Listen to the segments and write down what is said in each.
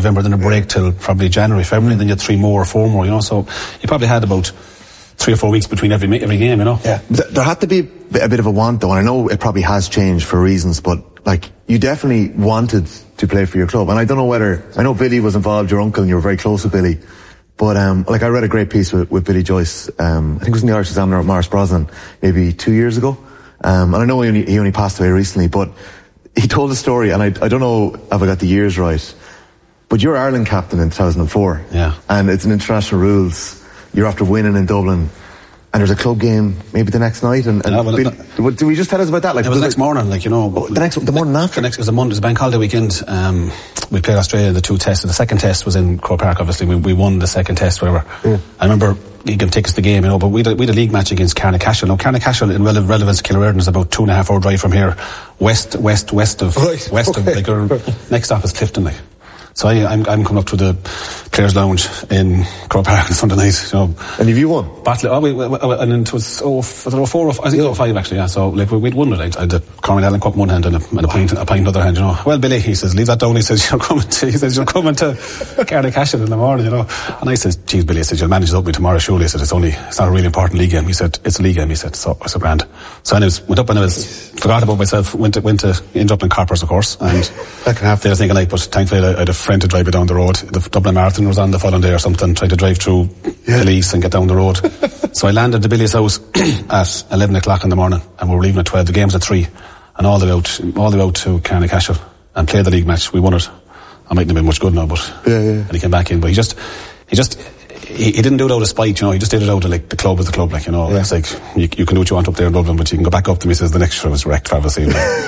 November, then a break till probably January, February, and then you had 3 more or 4 more, you know, so you probably had about 3 or 4 weeks between every game, you know. Yeah. There had to be a bit of a want though, and I know it probably has changed for reasons, but like, you definitely wanted to play for your club, and I don't know I know Billy was involved, your uncle, and you were very close with Billy, but like, I read a great piece with Billy Joyce, I think it was in the Irish Examiner at Morris Brosnan, maybe 2 years ago, and I know he only passed away recently, but he told a story, and I don't know if I got the years right, but you're Ireland captain in 2004. Yeah. And it's an international rules. You're after winning in Dublin, and there's a club game maybe the next night. And do we just tell us about that? Like, it was the next morning, like, you know. The morning after? It was a Monday, it was a bank holiday weekend. We played Australia the 2 tests. The second test was in Croke Park, obviously. We won the second test, whatever. Yeah. I remember he can take us the game, you know, but we had a league match against Carnacashel. Now, Carnacashel, in relevance to Killereardon, is about 2.5 hour drive from here, west of like, our next stop is Clifton, like. So I'm coming up to the Players Lounge in Croke Park on Sunday night, you know. And have you won? And it was 04, I think 05 actually, yeah. So like we'd won it. I had the Cormac Allen Cup in one hand and a pint in the other hand, you know. Well, Billy, he says, leave that down. He says, you're coming to Carnacashel in the morning, you know. And I says, geez, Billy, I said, you'll manage it up me tomorrow, surely. I said, it's not a really important league game. He said, it's a league game. He said, so I said, grand. So I went up and I forgot about myself, went to end up in Coppers, of course, and that can happen. They were thinking like, but thankfully I had a friend to drive me down the road. The Dublin Marathon was on the following day or something, tried to drive through police and get down the road. So I landed at Billy's house at 11 o'clock in the morning, and we were leaving at 12. The game's at 3, and all the way out to Carnacashel and played the league match. We won it. I mightn't have been much good now, but and he came back in, but he didn't do it out of spite, you know. He just did it out of like the club is the club, like, you know. It's like you can do what you want up there in Dublin, but you can go back up to me. He says the next show was wrecked, Travis.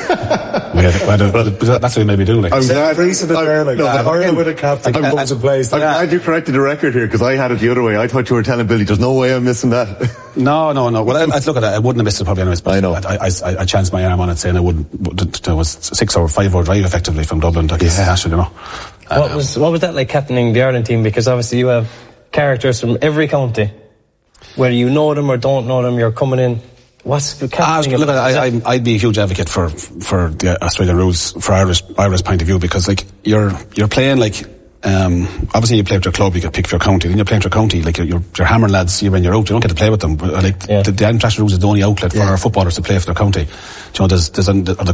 That's what we maybe do. Like, I'm glad there, like Ireland with a captain comes in place. I'm glad you corrected the record here, because I had it the other way. I thought you were telling Billy, there's no way I'm missing that. No. Well, I look at it. I wouldn't have missed it probably anyways. But I know. I chanced my arm on it, saying I wouldn't. It was 6 or 5 hour drive effectively from Dublin to Cashel, you know. What was that like, captaining the Ireland team? Because obviously you have characters from every county, whether you know them or don't know them. You're coming in. What's the captaining? Look, I'd be a huge advocate for the Australian rules for Irish point of view, because like you're playing like obviously you play with your club, you can pick for your county, then you're playing for your county, like you're hammering lads year in year out. You don't get to play with them. Like the international rules is the only outlet for our footballers to play for their county. You know, there's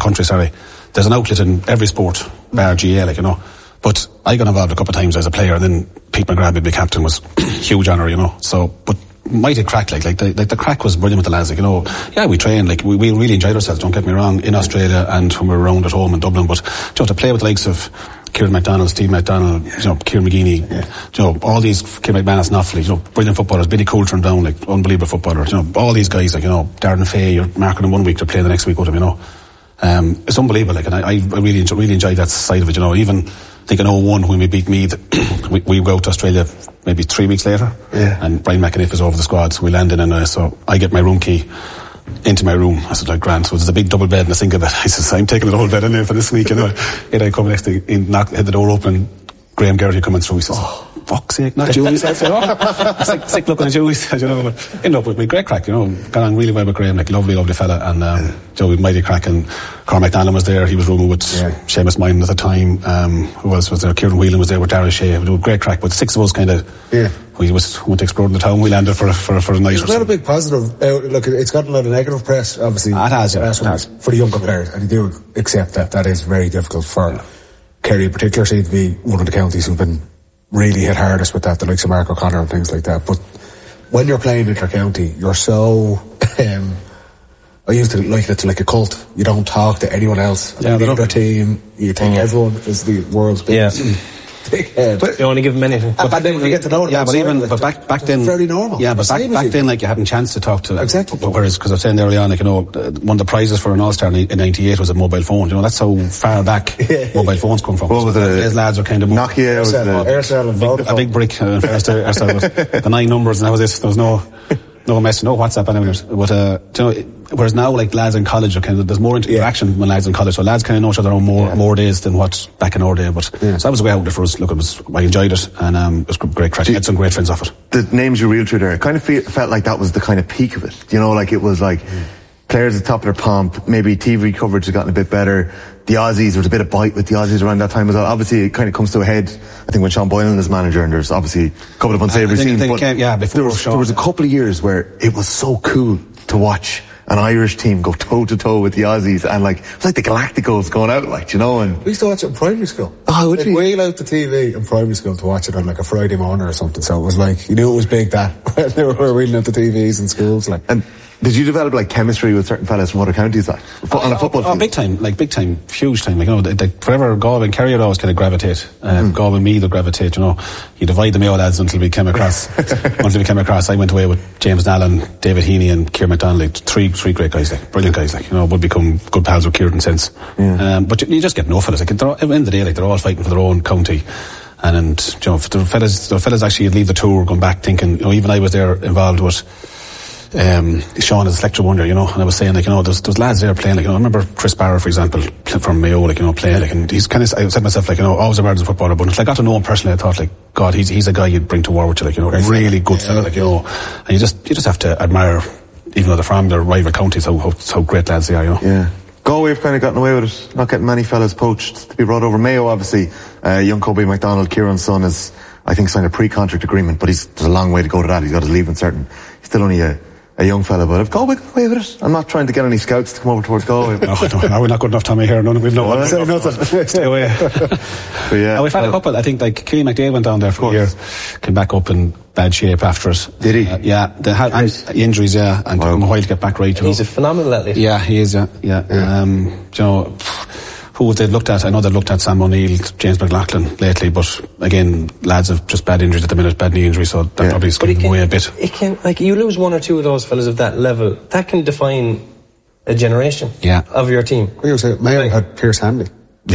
an outlet in every sport, bar GA, like, you know. But I got involved a couple of times as a player, and then Pete McGrath being captain was huge honour, you know. So, but might have cracked, like the crack was brilliant with the lads, like, you know. Yeah, we trained, like we really enjoyed ourselves, don't get me wrong, in Australia and when we were around at home in Dublin. But, you know, to play with the likes of Kieran McDonald, Steve McDonald, you know, Kieran McGeaney, you know, all these, Kieran McManus, Knopfler, you know, brilliant footballers, Billy Coulter and Down, like, unbelievable footballers, you know, all these guys, like, you know, Darren Fay, you're marking them 1 week, they're playing the next week with them, you know. It's unbelievable, like, and I really enjoyed that side of it, you know. Even I think in 01 when we beat Meath, we go out to Australia maybe 3 weeks later, and Brian McAniff is over the squad, so we landed in, so I get my room key into my room. I said, like, grand. So there's a big double bed and a single bed. I said, I'm taking the whole bed in there for this week, you know. And I come next to, had the door open, Graham Geraghty coming through, he says, fuck's sake, not you. He said, it's like sick looking at you, he said, you know. But ended up with me, great crack, you know. Got on really well with Graham, like, lovely fella. And, Joe, with mighty crack. And Cormac Allen was there, he was rooming with Seamus Minen at the time. Who else was there? Kieran Whelan was there with Darragh Shea. We did great crack, but 6 of us kind of, we went to explore the town. We landed for a night. It's not a big positive. Look, it's gotten a lot of negative press, obviously. It has. For the younger players, and you do accept that is very difficult for Kerry in particular. Seem to be one of the counties who've been really hit hardest with that, the likes of Mark O'Connor and things like that. But when you're playing inter-county, you're so I used to like it's like a cult. You don't talk to anyone else. You leave your team. You think everyone is the world's biggest dickhead. But you only give them anything. But then when you get to know them, back then, very normal. Yeah, but back then, like, you hadn't a chance to talk to. Exactly. Whereas, because I was saying early on, like, you know, one of the prizes for an All-Star in '98 was a mobile phone. You know, that's how far back mobile phones come from. What was it? These lads are kind of Nokia, Aircell and Vodafone. A big brick. The 9 numbers, and that was it. There was no mess, no WhatsApp anywhere. But, you know, whereas now, like, lads in college are kind of, there's more interaction when lads in college, so lads kind of know each other on more days than what back in our day. But so that was the way out there for us. Look, I enjoyed it, and it was great crack. I had some great friends off it. The names you reeled through there, it kind of felt like that was the kind of peak of it. You know, like, it was like players at the top of their pomp. Maybe TV coverage has gotten a bit better. the Aussies, there was a bit of bite with the Aussies around that time as well. Obviously, it kind of comes to a head, I think, when Sean Boylan is manager, and there's obviously a couple of unsavoury scenes. But there was a couple of years where it was so cool to watch an Irish team go toe to toe with the Aussies, and like it's like the Galacticos going out, like, you know. And we used to watch it in primary school. Oh, would we? Wheel out the TV in primary school to watch it on like a Friday morning or something. So it was like, you knew it was big that they were wheeling out the TVs in schools, like. And did you develop like chemistry with certain fellas from other counties, like on a football field? Big time, huge time. Like, you know, forever Galway and Kerry would always kind of gravitate. Galway and Meath would gravitate. You know, you divide the Mayo lads until we came across. I went away with James Nallen, David Heaney, and Kieran McDonald. Like, three great guys, like brilliant guys. Like, you know, would become good pals with Kieran since. Yeah. But you just get no fellas. Like, at the end of the day, like, they're all fighting for their own county. And you know, the fellas actually leave the tour going back thinking, you know, even I was there involved with Sean as lecture wonder, you know, and I was saying, like, you know, there's lads there playing, like, you know, I remember Chris Barra, for example, from Mayo, like, you know, playing, like, and he's kind of, I said to myself, like, you know, always admired as a footballer, but until I got to know him personally, I thought, like, God, he's a guy you'd bring to war with you, like, you know, a really good fella, like, you know, and you just have to admire, even though they're from their rival counties, how great lads they are, you know. Yeah. Galway have kind of gotten away with it, not getting many fellas poached to be brought over. Mayo, obviously, young Kobe McDonald, Kieran's son, has, I think, signed a pre-contract agreement, but there's a long way to go to that. He's got his leave uncertain. He's still only a young fella, but if Galway got away with it, I'm not trying to get any scouts to come over towards Galway. No, we're not good enough, Tommy, here. We've nothing. Stay away. But yeah. We've had a couple. I think, like, Killy McDade went down there for a year, came back up in bad shape after it. Did he? Yeah. They had injuries, yeah, and took him a while to get back right. He's a phenomenal athlete. Yeah, he is, yeah. You know, who they've looked at, I know they've looked at Sam O'Neill, James McLaughlin lately, but again, lads have just bad injuries at the minute, bad knee injuries, so that probably is giving away a bit. It can, like, you lose one or two of those fellas of that level, that can define a generation of your team. You say Mayo had Pierce Hanley.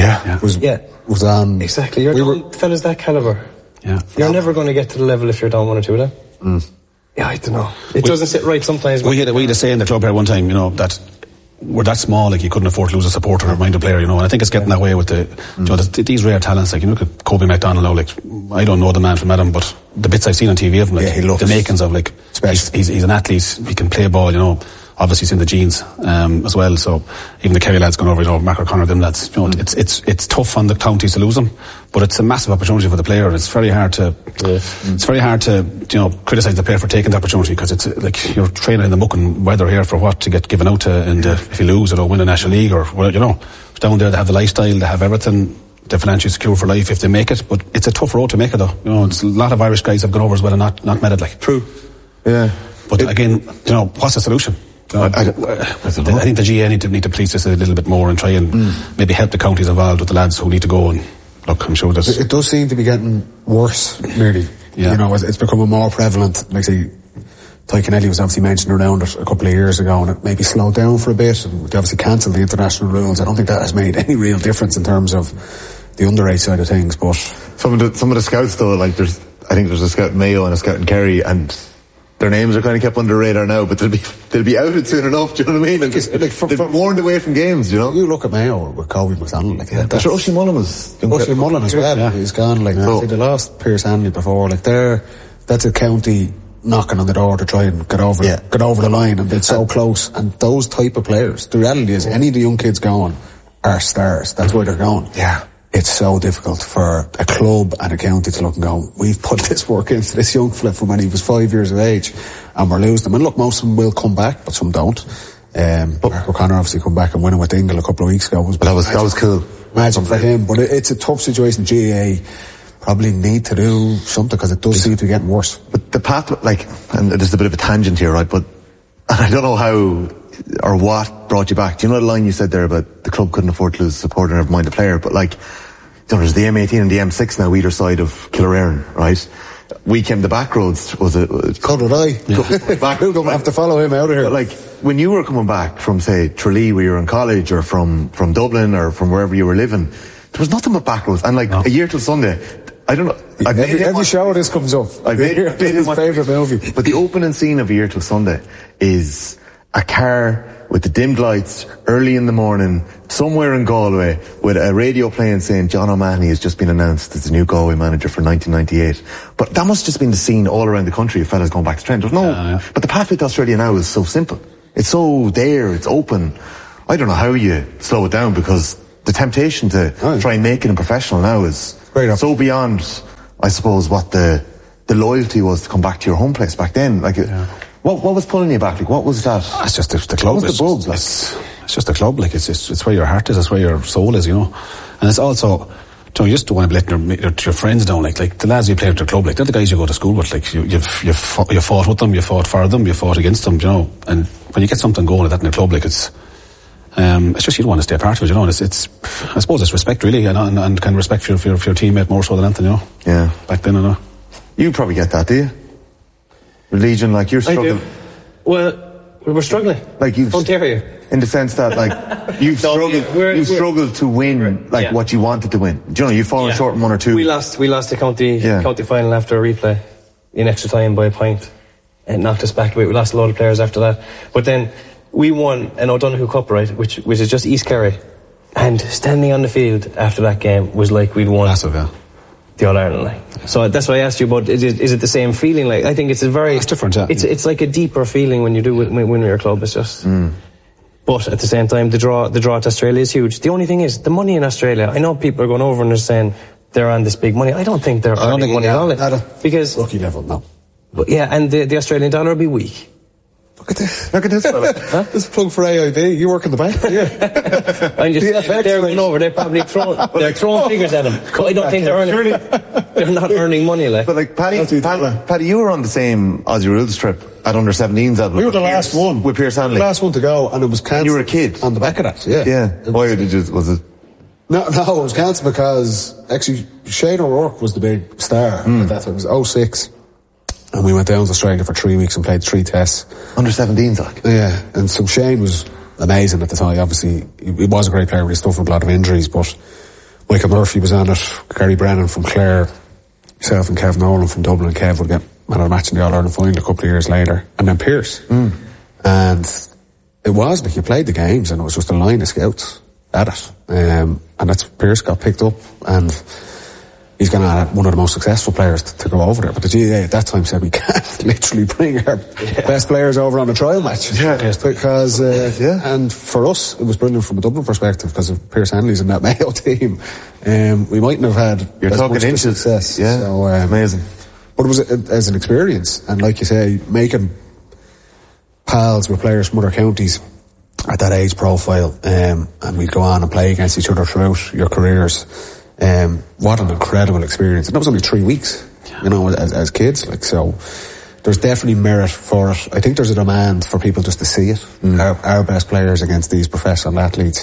Was on. Exactly, you're down fellas that calibre. Yeah. You're never going to get to the level if you're down one or two of them. Yeah, I don't know. It doesn't sit right sometimes. We had a say in the club here one time, you know, that we're that small, like, you couldn't afford to lose a supporter or minded player, you know, and I think it's getting that way with you know, these rare talents, like, you look at Kobe McDonald now, like, I don't know the man from Adam, but the bits I've seen on TV of him, like, the makings of, like, he's an athlete, he can play ball, you know, obviously it's in the genes, as well, so even the Kerry lads going over, you know, Mark O'Connor, them lads, you know, it's tough on the counties to lose them, but it's a massive opportunity for the player. It's very hard to, you know, criticise the player for taking the opportunity, because it's like you're training in the muck and weather here for what, to get given out to, and if you lose or win a National League or, well, you know, down there they have the lifestyle, they have everything, they're financially secure for life if they make it, but it's a tough road to make it though. You know, it's a lot of Irish guys have gone over as well and not made it, like. True. Yeah. But again, you know, what's the solution? I think the GA need to police this a little bit more and try and maybe help the counties involved with the lads who need to go, and look, I'm sure this. It does seem to be getting worse, really. Yeah. You know, it's becoming more prevalent. Like, say, Ty Kennelly was obviously mentioned around it a couple of years ago, and it maybe slowed down for a bit, and they obviously cancelled the international rules. I don't think that has made any real difference in terms of the underage side of things, but some of the scouts though, like, I think there's a scout in Mayo and a scout in Kerry, and their names are kind of kept under the radar now, but they'll be outed soon enough. Do you know what I mean? They've been warned away from games. You know, you look at Mayo with Kobe McDonald, like that. That's Oisin Mullen was. Oisin Mullen as well. Yeah. He's gone. Like, so, they lost Pierce Hanley before. Like, that's a county knocking on the door to try and get over the line, and it's so close. And those type of players, the reality is, any of the young kids going are stars. That's where they're going. Yeah. It's so difficult for a club and a county to look and go, we've put this work into this young flip from when he was 5 years of age, and we're losing them. And look, most of them will come back, but some don't. Mark O'Connor obviously come back and winning with Dingle a couple of weeks ago. That was cool. Imagine for him, but it's a tough situation. GAA probably need to do something, because it does seem to be getting worse. But the path, like, and there's a bit of a tangent here, right? But I don't know how or what brought you back. Do you know the line you said there about the club couldn't afford to lose a supporter, never mind the player? But, like, you know, there's the M18 and the M6 now either side of Killearn, right? We came the back roads, was it? So did I. Who don't have to follow him out of here? But, like, when you were coming back from, say, Tralee, where you were in college, or from Dublin, or from wherever you were living, there was nothing but back roads. And, like, A Year Till Sunday, I don't know. Every show this comes up. His favourite movie. But the opening scene of A Year Till Sunday is a car with the dimmed lights early in the morning somewhere in Galway with a radio playing saying John O'Mahony has just been announced as the new Galway manager for 1998. But that must have just been the scene all around the country of fellas going back to Trent. There's but the pathway to Australia now is so simple. It's so there, it's open. I don't know how you slow it down, because the temptation to try and make it in professional now is so beyond, I suppose, what the loyalty was to come back to your home place back then. Like, what was pulling you back? Like, what was that? It's just the club. What was the bug? Like? It's just the club. Like, it's where your heart is. It's where your soul is. You know, and it's also. You know, you just don't want to be letting your friends down. Like the lads you play at your club, like they're the guys you go to school with. Like you fought with them, you fought for them, you fought against them. You know, and when you get something going like that in a club, like it's just you don't want to stay apart of it. You know, and it's I suppose it's respect really, and kind of respect for your teammate more so than anything. You know. Yeah. Back then, I know. You probably get that, do you? Legion, like you're struggling. I do. Well, we were struggling. Like you've. Ontario. In the sense that, like, you've struggled to win, like, what you wanted to win. Do you know, you've fallen short in one or two. We lost the county final after a replay in extra time by a point. And knocked us back a bit. We lost a lot of players after that. But then, we won an O'Donoghue Cup, right, which is just East Kerry. And standing on the field after that game was like we'd won. Massive, yeah. The All-Ireland, like. So that's why I asked you about, is it the same feeling? Like, I think it's different, yeah. It's like a deeper feeling when you do win with your club. It's just... But at the same time, the draw to Australia is huge. The only thing is, the money in Australia, I know people are going over and they're saying they're on this big money. I don't think they're earning money at all. Because... Rookie level, no. But yeah, and the Australian dollar will be weak. Look at this fella. This is a plug for AIB. You work in the bank? Yeah. I'm just, they're going over, they're probably throwing figures at them. I don't think they're not earning money, like. But like, Paddy, you were on the same Aussie Rules trip at under 17s. We were the last one. With Pierce Hanley. The last one to go, and it was cancelled. You were a kid. On the back of that, yeah. Yeah. Why did you, was it? No, it was cancelled because, actually, Shane O'Rourke was the big star at that time. It was 06. And we went down to Australia for 3 weeks and played 3 tests. Under 17s, like? Yeah, and so Shane was amazing at the time. Obviously, he was a great player, but he suffered a lot of injuries. But Michael Murphy was on it, Gary Brennan from Clare, myself and Kev Nolan from Dublin, and Kev would get man of the match in the All-Ireland final a couple of years later. And then Pierce. And it was like you played the games and it was just a line of scouts at it. And that's Pierce got picked up and he's going to one of the most successful players to go over there. But the GAA at that time said we can't literally bring our best players over on a trial match. Yeah. Because, and for us, it was brilliant from a Dublin perspective because of Pierce Hanley's in that Mayo team. We mightn't have had You're as talking much inches. success. Yeah, so, amazing. But it was as an experience. And like you say, making pals with players from other counties at that age profile, and we'd go on and play against each other throughout your careers. What an incredible experience. And that was only 3 weeks, you know, as kids. Like, so there's definitely merit for it. I think there's a demand for people just to see it. Our best players against these professional athletes.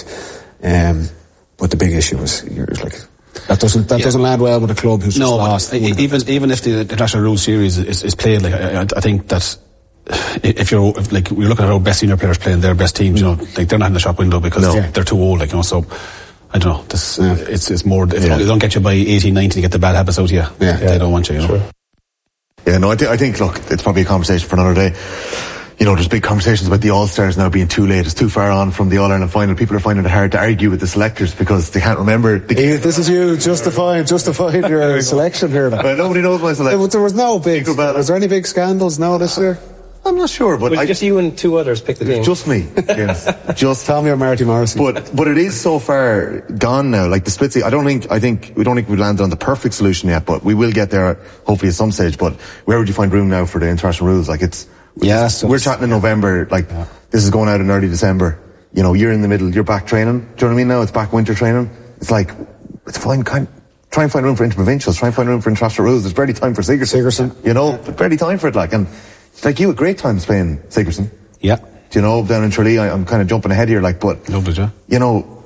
But the big issue is, you're like, that doesn't land well with a club who's just lost. Even if the International Rules Series is played, like, I think that if you're looking at our best senior players playing their best teams, you know, like they're not in the shop window because they're too old, like, you know, so I don't know, it's more, they don't get you by 18, 19 to get the bad habits out of you. They don't want you, you know. Sure. Yeah, no, I think, look, it's probably a conversation for another day. You know, there's big conversations about the All-Stars now being too late. It's too far on from the All-Ireland final. People are finding it hard to argue with the selectors because they can't remember. This is you justifying your selection here now. Well, nobody knows my selection. There was no big, was there any big scandals now this year? I'm not sure, but just you and 2 others picked the team. Just me. Yes. Just Tommy or Marty Morrissey. But it is so far gone now. Like the Splitsy, we don't think we landed on the perfect solution yet, but we will get there hopefully at some stage. But where would you find room now for the international rules? Like we're chatting in November, like this is going out in early December. You know, you're in the middle, you're back training. Do you know what I mean now? It's back winter training. It's like, it's fine, try and find room for interprovincials, try and find room for international rules. There's barely time for Sigerson. You know, barely time for it, like, and like you had great times playing Sigerson. Yeah. Do you know, down in Tralee, I'm kind of jumping ahead here, like, but, you know.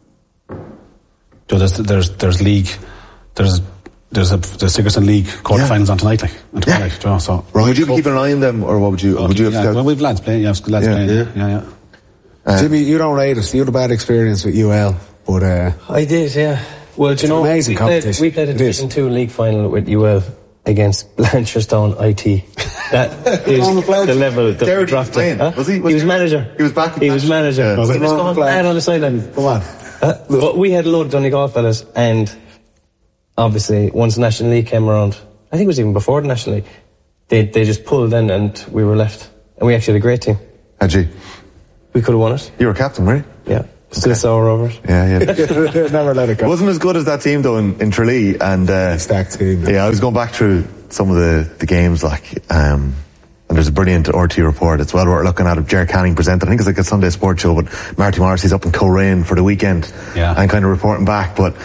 So there's league, there's the Sigerson League quarterfinals on tonight, like, on tonight, you know, so. Would you be keeping an eye on them, or what would you have well, we've lads playing, playing. Jimmy, you don't rate us. You had a bad experience with UL, but, I did, yeah. Well, do you know, amazing competition. We played a Division 2 league final with UL against Blanchardstown IT. That is the level that we dropped playing. Was he? He was manager. He was back. He was manager. Yeah. He was going mad on the sideline. Come on. But we had a load of Donegal fellas, and obviously once the National League came around, I think it was even before the National League, they just pulled in and we were left. And we actually had a great team. Had you? We could have won it. You were captain, right? Yeah. Still sour over it. Yeah. Never let it go. Wasn't as good as that team though in Tralee, and stacked team. Yeah, I was going back through some of the games, like, and there's a brilliant RT report. It's well worth looking at it. Ger Canning presented. I think it's like a Sunday Sport show, but Marty Morrissey's up in Coleraine for the weekend, and kind of reporting back. But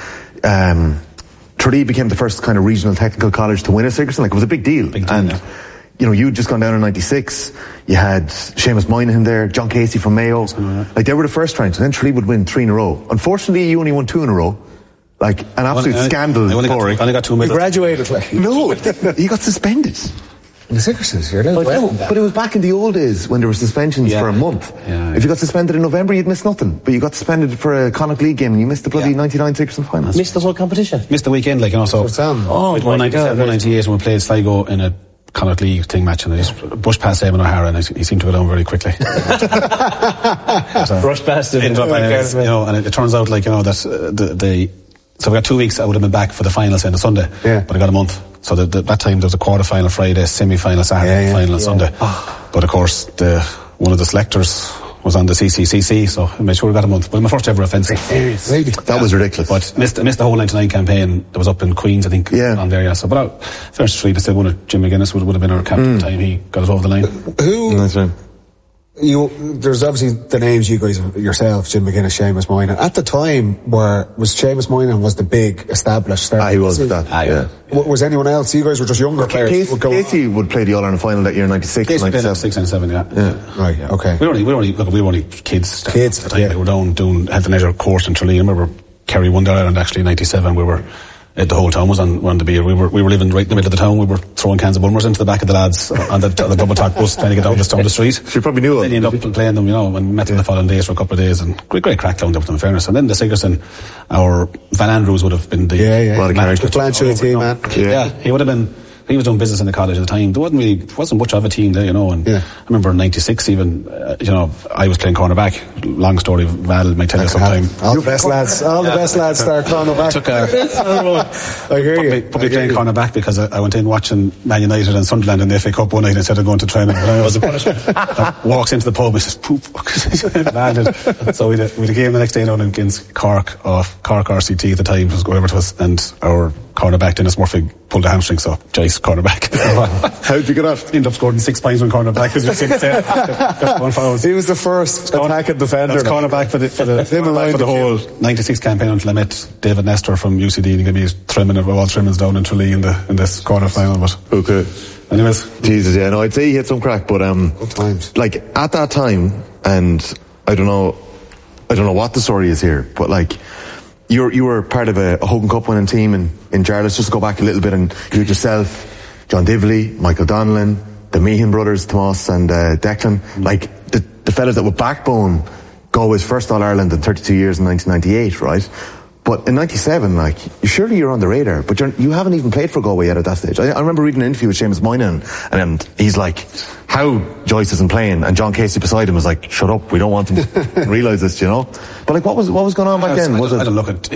Tralee became the first kind of regional technical college to win a Sigerson. Like, it was a big deal. You know, you'd just gone down in 96. You had Seamus Moynihan there, John Casey from Mayo. Like, they were the first round. And then Tralee would win 3 in a row. Unfortunately, you only won 2 in a row. Like, an absolute scandal. I only got 2 medals. He graduated, like. No, he got suspended. The Sigersons, you're allowed. But it was back in the old days when there were suspensions for a month. If you got suspended in November, you'd miss nothing. But you got suspended for a Connacht League game and you missed the bloody 99 Sigerson final. Missed the whole competition. Missed the weekend, like, you know, so. We'd won 197, 198 when we played Sligo in a Connacht League thing match, and I just brushed past Eamon O'Hara, and he seemed to go down very quickly. Brushed past him. You know, and it turns out, like, you know, that so we got 2 weeks. I would have been back for the final, say, on the Sunday, but I got a month. So that time there was a quarter-final Friday, semi-final Saturday, final on Sunday. But of course, one of the selectors was on the CCCC, so I made sure we got a month. Well, my first ever offence. That was ridiculous. But missed the whole 99 campaign that was up in Queens, I think, on there, So, but first 3, they said one of Jim McGuinness would have been our captain at the time. He got us over the line. That's right. There's obviously the names you guys, yourself, Jim McGuinness, Seamus Moynihan. At the time, was Seamus Moynihan was the big established star? He was that. Was anyone else? You guys were just younger players. Casey would play the All-Ireland final that year, 96, Casey 97. 6 and 7, Right, okay. We were only kids. Kids, at the time. We were down doing health and leisure course in Tralee. I remember Kerry won the Ireland actually in 97. We were. The whole town was on the beer. We were living right in the middle of the town. We were throwing cans of Bulmers into the back of the lads on the double talk bus trying to get down the street. So you probably knew it. Then you end up playing them, you know, and met them the following days for a couple of days, and great crack down there with them, in fairness. And then the Sigerson, our Van Andrews would have been the planchette team, man. Yeah, he would have been. He was doing business in the college at the time. There wasn't much of a team there, you know. And I remember in '96 even, you know, I was playing cornerback. Long story, Val might tell you sometime. All the best lads start cornerback. I hear you. Put me playing cornerback because I went in watching Man United and Sunderland in the FA Cup one night instead of going to training. It was a punishment. Walks into the pub and says, "Poop." So we had a game the next day down against Cork RCT at the time, whatever it was, and our cornerback Dennis Murphy pulled a hamstring, so Joyce cornerback. How'd you get off? Ended up scoring 6 points when cornerback because you said he was the first attacking defender. That's cornerback for the whole 96 campaign until I met David Nestor from UCD and he gave me trimming of all trimmings down in Tralee in this quarter final. But okay. Anyways, Jesus, yeah, no, I'd say he hit some crack, but good times. Like at that time, and I don't know what the story is here, but like. You were part of a Hogan Cup winning team in Jar. Let's just go back a little bit, and you had yourself, John Divley, Michael Donnellan, the Meehan brothers, Tomas and Declan, like the fellas that were backbone Galway's first All-Ireland in 32 years in 1998, right? But in 97, like, surely you're on the radar, but you haven't even played for Galway yet at that stage. I remember reading an interview with Seamus Moynihan, and he's like, how Joyce isn't playing, and John Casey beside him was like, shut up, we don't want him to realise this, you know? But like, what was going on back then? I don't look at,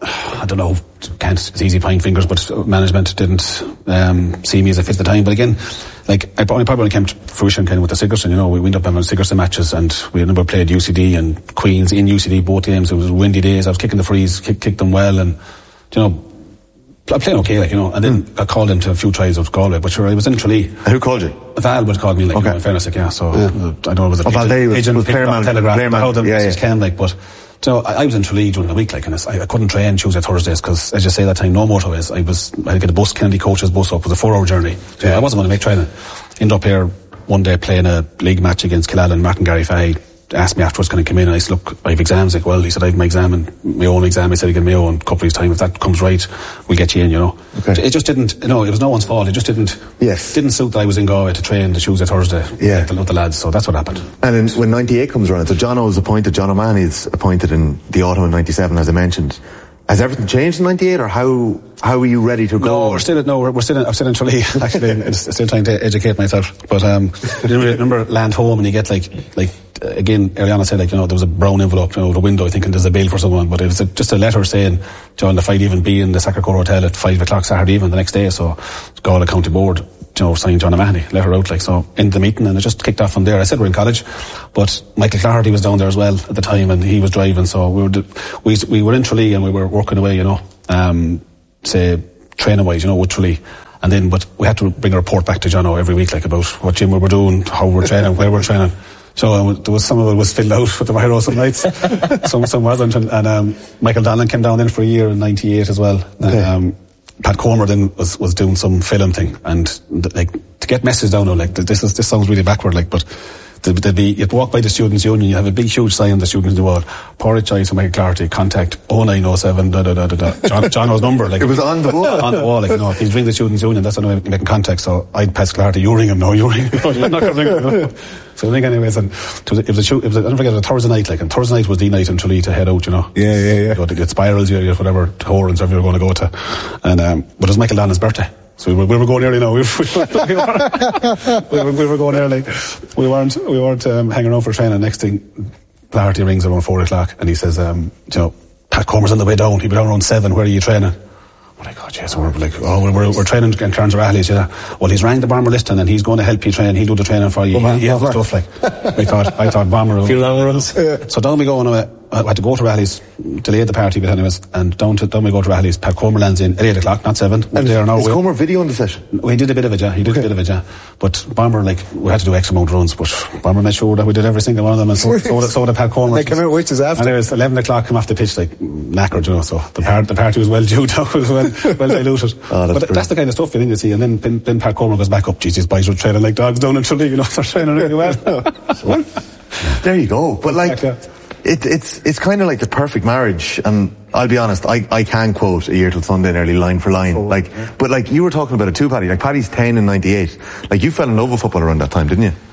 I don't know, it's easy pointing fingers, but management didn't see me as a fit at the time. But again, like, I probably came to fruition kind of with the Sigerson, you know, we ended up having Sigerson matches, and we never played UCD and Queens in UCD both games. It was windy days, I was kicking the frees, kicked them well, and, you know, I'm playing okay, like, you know, and then I called into a few tries of Galway, but sure, I was in Tralee. Who called you? Val would call me, like, you know, in fairness, like, so, I don't know, it was a agent, Telegraph, how the message came, like, but, you know, I was in Tralee during the week, like, and I couldn't train Tuesday, Thursdays, because, as you say, that time, no motorways. I had to get a bus, Kennedy Coach's bus up. It was a 4-hour journey. So I wasn't going to make training. End up here one day playing a league match against Killala, and Martin Gary Fahey asked me afterwards, can I come in? And I said, look, I have exams. Like, well, he said, I have my exam and my own exam. He said, I get my own couple of weeks' time. If that comes right, we'll get you in, you know. Okay. It just didn't, you know, it was no one's fault. It just didn't suit that I was in Galway to train the Tuesday, Thursday. Yeah. With the lads. So that's what happened. And then when 98 comes around, so John O'Mahony's appointed in the autumn of 97, as I mentioned. Has everything changed in 98, or how are you ready to go? No, I'm still in Tralee, actually, and still trying to educate myself. But, remember Land Home, and you get like, again, early on I said, like, you know, there was a brown envelope, you know, the window, thinking there's a bill for someone, but it was just a letter saying, John, if I'd even be in the Sacre Coeur Hotel at 5 o'clock Saturday evening the next day, so Galway County Board, signed John O'Mahony, let her out, like, so, in the meeting, and it just kicked off from there. I said we're in college, but Michael Flaherty was down there as well at the time, and he was driving, so we were in Tralee, and we were working away, say, training-wise, with Tralee. And then, but we had to bring a report back to Jono every week, like, about what gym we were doing, how we were training, where we were training. So there was some of it was filled out with the virus some nights, some wasn't. And Michael Donlan came down then for a year in '98 as well. Okay. Pat Comer then was doing some film thing, and like to get messages down, like this sounds really backward, like, but there'd be, you'd walk by the Students' Union, you have a big huge sign on the Students' wall, Porridge Choice and Michael Clarity, contact 0907 Jono's number, like, it was on the wall. On the wall, like, if he's ring the Students' Union, that's the way making contact. So I'd pass Clarity, you ring him now, you ring him. You're not gonna ring him. So I think anyways, and it was I don't forget, it was a Thursday night, like, and Thursday night was the night in Tralee to head out, Yeah. Go to get Spirals, you get whatever Torrens, wherever you were going to go to. And but it was Michael Donlan's birthday. So we were going early now. We were going early. We weren't hanging around for training. Next thing, Flaherty rings around 4:00, and he says, Pat Comer's on the way down. He'll be down around 7. Where are you training? Oh my God, yes. We're like, we're training in Cairns O'Reilly's, Well, he's rang the Bomber Liston, and he's going to help you train. He'll do the training for you. He has stuff, like. I thought Bomber. A few long runs. So down we go, I had to go to Rally's, delayed the party, but anyways, and down we go to Rally's. Pat Comer lands in at 8:00, not 7. And is Comer video in the session? We did a bit of it, yeah. He did a bit of it, yeah. But Bomber, like, we had to do X amount of runs, but Bomber made sure that we did every single one of them, and so did Pat Comer. They came out witches after. And it was 11:00, come off the pitch, like, knackered, so the party was well due down, was well diluted. But that's the kind of stuff you think you see, and then Pat Comer goes back up, these boys were training like dogs down in Tralee, they're training really well. There you go. But like, it's kind of like the perfect marriage, and I'll be honest, I can quote A Year Till Sunday nearly line for line. But like you were talking about it too, Paddy. Like Paddy's 10 in '98. Like you fell in love with football around that time, didn't you?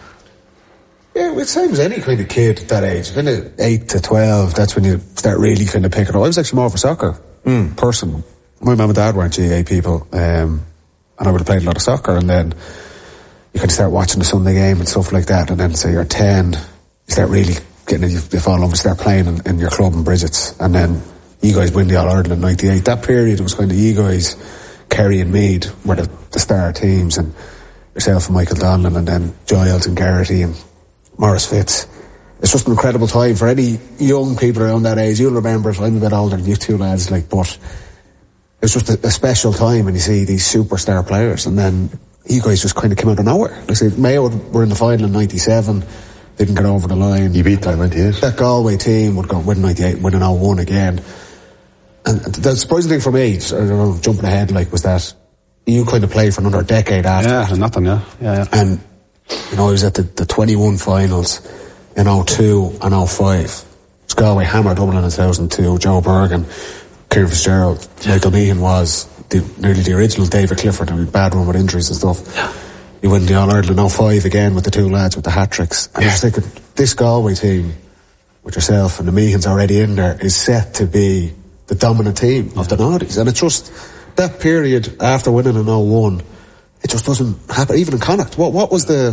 Yeah, it's the same as any kind of kid at that age. Kind of 8 to 12. That's when you start really kind of picking up. I was actually more of a soccer person. My mum and dad weren't GAA people, and I would have played a lot of soccer. And then you kind of start watching the Sunday game and stuff like that. And then say you're 10, you start really getting, you fall in love and start playing in your club in Bridget's, and then you guys win the All-Ireland in '98. That period, it was kind of you guys, Kerry and Meath were the star teams, and yourself and Michael Donlan, and then Giles and Garrity and Maurice Fitz. It's just an incredible time for any young people around that age. You'll remember it. I'm a bit older than you two lads, but it's just a special time when you see these superstar players, and then you guys just kind of came out of nowhere. Like I said, Mayo were in the final in '97. Didn't get over the line. You beat them, 98. That Galway team would go win 98, win an 0-1 again. And the surprising thing for me, I don't know, jumping ahead, was that you kind of played for another decade after. Yeah, nothing, yeah. And, I was at the 21 finals in 02 and 05. Galway hammered Dublin in 2002. Joe Bergen, Kieran Fitzgerald, Michael Meehan was nearly the original David Clifford, and a bad run with injuries and stuff. Yeah. You win the All-Ireland in 05 again with the two lads with the hat-tricks. And I was thinking, this Galway team, with yourself and the Meehans already in there, is set to be the dominant team of the Naughties. And it's just, that period after winning in 01, it just doesn't happen. Even in Connacht, what was the...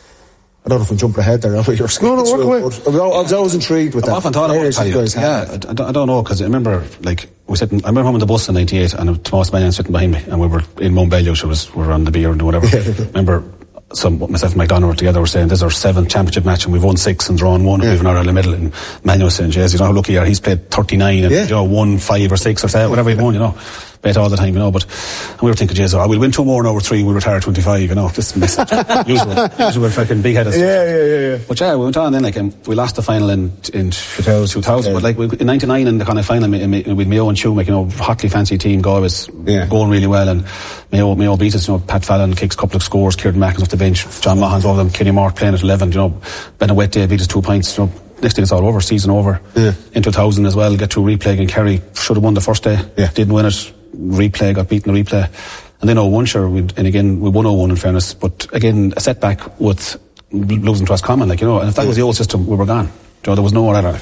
I don't know if I'm jumping ahead there. No, work away. I was always intrigued with that. I often thought about it. I don't know, because I remember, I remember home on the bus in '98, and Thomas Mannion sitting behind me, and we were in Mount Bellew, we were on the beer and whatever. Remember, myself and McDonald were together, were saying, this is our 7th championship match, and we've won 6 and drawn 1, and we've an Ireland in the middle, and Mannion was saying, you know how lucky you are, he's played 39, and won 5 or 6 or 7, whatever he won, bet all the time, but we were thinking, we'll win 2 more in over 3, we'll retire 25, this message. usual fucking big-headed stuff. Yeah. But we went on then, we lost the final in 2000, but in '99 in the kind of final with Mayo and Shoemaker, hotly fancy team, Galway was going really well, and Mayo beat us, Pat Fallon kicks a couple of scores, Kieran Mackins off the bench, John Mahon's over them, Kenny Mark playing at 11, Ben a wet day beat us 2 points, next thing it's all over, season over. In 2000 as well, get to replay again, Kerry should have won the first day, didn't win it, replay, got beaten the replay, and then 01, we won 01 in fairness, but again, a setback with losing to Roscommon, and if that was the old system, we were gone. There was no other.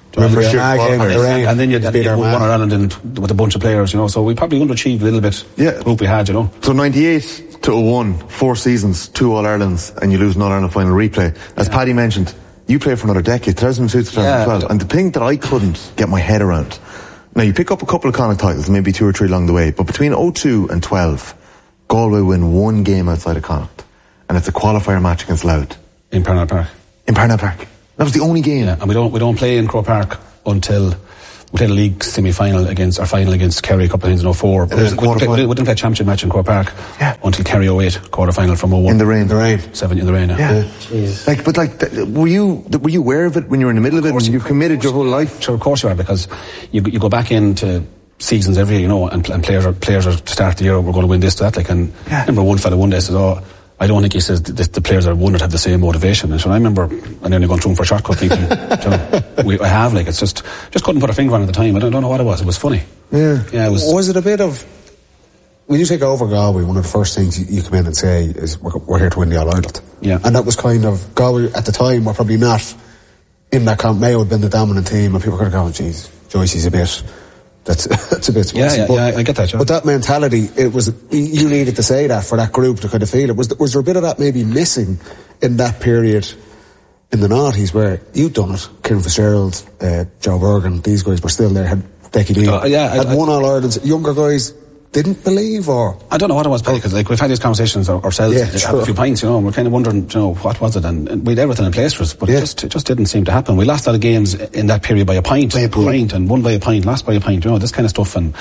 And then you won Ireland with a bunch of players, so we probably underachieved a little bit. The group we had, So 98 to 01, 4 seasons, 2 All-Irelands, and you lose an All-Ireland final replay. As Paddy mentioned, you played for another decade, 2002 to 2012, and the thing that I couldn't get my head around, now you pick up a couple of Connacht titles, maybe 2 or 3 along the way, but between 02 and 12, Galway win one game outside of Connacht, and it's a qualifier match against Louth. In Parnell Park. In Parnell Park. That was the only game. Yeah, and we don't play in Croke Park until we played a league semi-final against, or final against Kerry a couple of times in 04. But we didn't play a championship match in Croke Park until Kerry 08, quarter-final from 01. In the rain. 7 in the rain, yeah. Were you aware of it when you were in the middle of it? You've committed your whole life? Sure, of course you are, because you go back into seasons every year, and players are to start the year, we're going to win this, that, and I remember one fella one day said, I don't think he says the players that won it have the same motivation. And so I remember nearly going through for a shortcut thinking, I have, it's just couldn't put a finger on it at the time. I don't know what it was. It was funny. Yeah. Yeah, it was. Was it a bit of, when you take over Galway, one of the first things you come in and say is, we're here to win the All-Ireland. Yeah. And that was kind of, Galway at the time were probably not in that camp. Mayo had been the dominant team, and people were going, geez, Joycey's a bit, that's a bit spicy. Yeah, I get that, John. But that mentality, it was, you needed to say that for that group to kind of feel it. Was there a bit of that maybe missing in that period in the noughties where you'd done it? Kieran Fitzgerald, Joe Bergen, these guys were still there, had Becky Dean, had won All-Ireland. Younger guys didn't believe, or? I don't know what it was, because we've had these conversations ourselves, had a few pints, we're kind of wondering, what was it, and we had everything in place for us, but it just didn't seem to happen. We lost a lot of games in that period by a pint, and won by a pint, lost by a pint, this kind of stuff, and,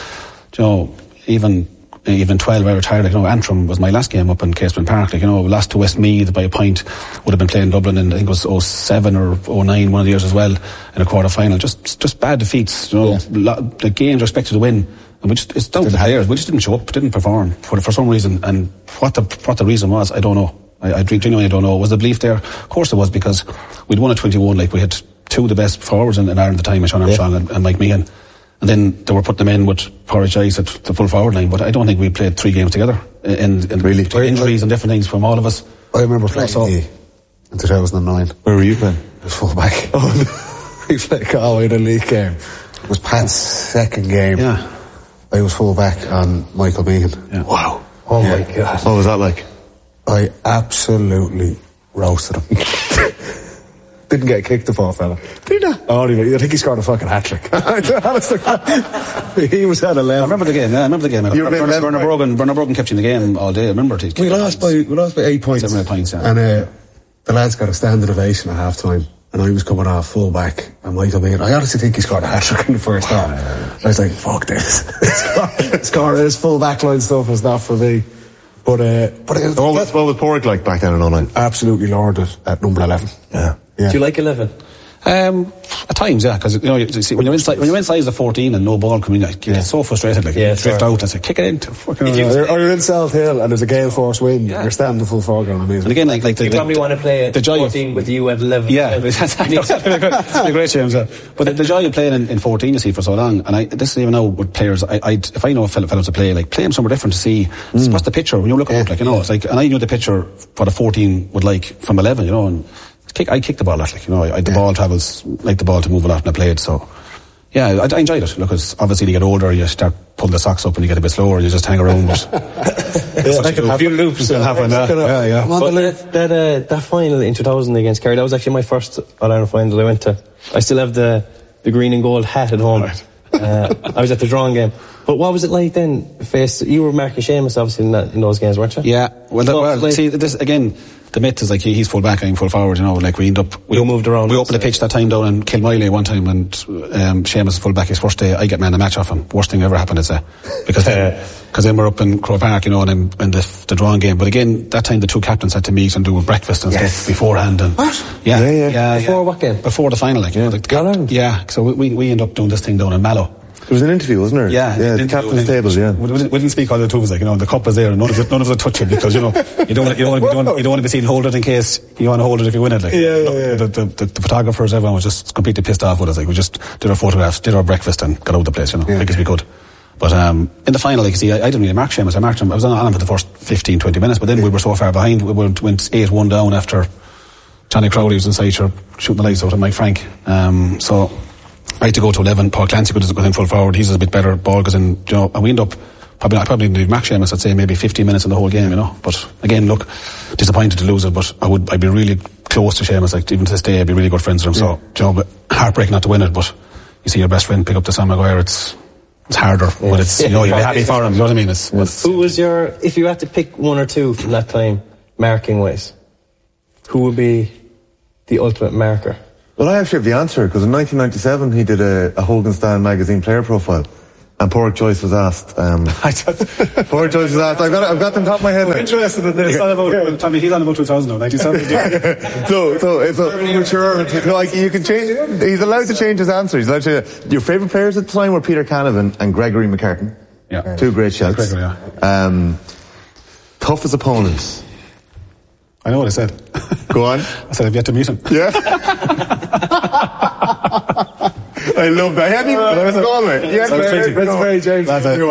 even 12 I retired, Antrim was my last game up in Casement Park, we lost to Westmeath by a pint, would have been playing Dublin in, I think it was 07 or 09, one of the years as well, in a quarter-final, just bad defeats, the games are expected to win, and it's down to the players. We just didn't show up, didn't perform for some reason, and what the reason was, I don't know. I genuinely don't know. Was the belief there? Of course there was, because we'd won at 21, we had two of the best forwards in Ireland at the time, Sean Armstrong and Mike Meehan. And then they were putting them in with Porridge Ice at the full forward line, but I don't think we played 3 games together in really injuries and different things from all of us. I remember playing in 2009. Where were you playing? I was full back. We played Galway in a league game. It was Pat's second game. Yeah. I was full back on Michael Meehan. Yeah. Wow. Oh my God. What was that like? I absolutely roasted him. Didn't get kicked the poor fella. Did you? Oh, I think he scored a fucking hat-trick. He was at 11. I remember the game. Bernard Brogan kept you in the game all day. I remember it. We lost by 8 points. 7 points, yeah. And the lads got a standing ovation at half-time. And I was coming off full back, and Michael Meehan, I honestly think he scored a hat-trick in the first half. I was like, fuck this. Score his full backline stuff is not for me. But what was Porrick like back then in 09? Absolutely lorded at number 11. Yeah. Do you like 11? At times, yeah, because you see, when you're inside the 14 and no ball coming in, you get so frustrated, you drift out and say, kick it in. Or you're in South Hill and there's a gale force wind, you're standing in full foreground. And again, you probably want to play at 14 with you at 11. Yeah, that's a great chance. But the joy of playing in 14, you see, for so long, and this is even now with players, if I know a fellow to play them somewhere different to see what's the picture when you're looking at it, it's like, and I knew the picture what a 14 would like from 11, and I kick the ball a lot, the ball travels, like the ball to move a lot and I played, so yeah, I enjoyed it. Because obviously you get older, you start pulling the socks up and you get a bit slower, you just hang around, but a few loops will happen. But that final in 2000 against Kerry, that was actually my first All-Ireland final I went to. I still have the green and gold hat at home. I was at the drawing game. But what was it like then? You were marking Seamus obviously in those games, weren't you? Yeah. See, this again, the myth is like he's full back, I'm full forward. We moved around. We opened the pitch that time down in Kilmiley one time, and Seamus is full back his first day. I get man of the match off him. Worst thing ever happened, I'd say, because then we're up in Croke Park, and in the drawing game. But again, that time the two captains had to meet and do a breakfast and stuff beforehand. And what? Yeah. Before what game? Before the final, Yeah. So we end up doing this thing down in Mallow. There was an interview, wasn't there? Yeah, the captain's tables. Yeah, we didn't speak all the two. The cup was there, and none of us would touch it because you don't want to be seen hold it in case you want to hold it if you win it. The photographers, everyone was just completely pissed off with us. We just did our photographs, did our breakfast, and got out of the place. Because we could. But in the final, I didn't really mark Seamus. I marked him. I was on him for the first 15-20 minutes, but then we were so far behind. We went 8-1 down after Johnny Crowley was inside shooting the lights out of Mike Frank. So I had to go to 11. Paul Clancy goes in full forward. He's a bit better. Ball goes in, and we end up probably didn't mark Seamus. I'd say maybe 15 minutes in the whole game, But again, look, disappointed to lose it. But I'd be really close to Seamus. Even to this day, I'd be really good friends with him. So, but heartbreak not to win it. But you see your best friend pick up the Sam Maguire. It's it's harder, but it's, you know, you'll be happy for him, you know what I mean? Who was if you had to pick one or two from that time, marking wise, who would be the ultimate marker? Well, I actually have the answer, because in 1997 he did a Hogan Stand magazine player profile. And Pádraig Joyce was asked. Pádraig Joyce was asked. I've got them top of my head now. I'm interested in this. Tommy, he's on about 2000 now, 97. so it's mature. Like, you can change. He's allowed to change his answer. He's allowed to. Your favourite players at the time were Peter Canavan and Gregory McCartan. Yeah. Two great shouts. Gregory, yeah. Toughest opponents. I know what I said. Go on. I said I've yet to meet him. Yeah. I love that. I hadn't even gone with it. That's very James.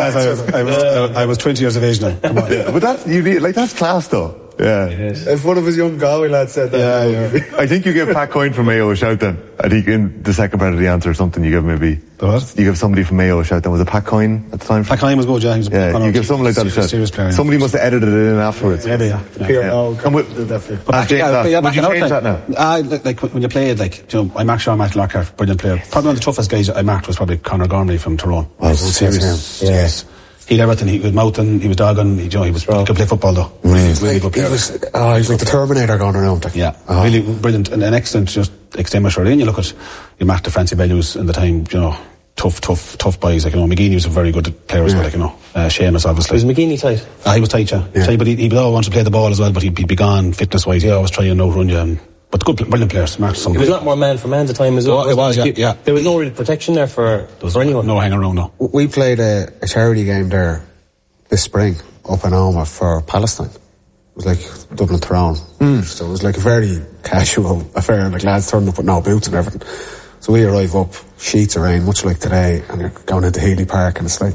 I was 20 years of age now. Come on. Yeah, but that's class though. Yeah. If one of his young Galway lads said that. Yeah. I think you give Pat Coyne from Mayo a shout then. I think in the second part of the answer or something, you give maybe. What? You give somebody from Mayo a shout then. Was it Pat Coyne at the time? Pat Coyne was good, yeah. You give someone like that a shout. Serious player, yeah. Somebody must have edited it in afterwards. Maybe, yeah. Definitely. Would you change that now? Like when you played, like, you know, I marked Sean Lockhart, brilliant player. Probably one of the toughest guys I marked was probably Conor Gormley from Tyrone. Oh, serious. Yes. He had everything. He was mouthing, he was dogging, he could play football though. Really good player. He was like the Terminator going around. Like. Yeah, really brilliant and an excellent just extinguisher. Then you look at, you marked the Francie Bellews in the time, you know, tough boys, like, you know, McGeaney was a very good player as well, like, you know, Seamus obviously. Was McGeaney tight? He was tight, yeah. Tight, but he would always want to play the ball as well, but he'd be gone fitness wise. He always try and outrun you, but good, brilliant players. It was a lot more man for man at the time as well. It was, yeah. There was no real protection there for anyone. No hanging around, no. We played a charity game there this spring up in Alma for Palestine. It was like Dublin Tyrone. So it was like a very casual affair, like lads turned up with no boots and everything. So we arrive up, sheets of rain, much like today, and you're going into Healy Park, and it's like,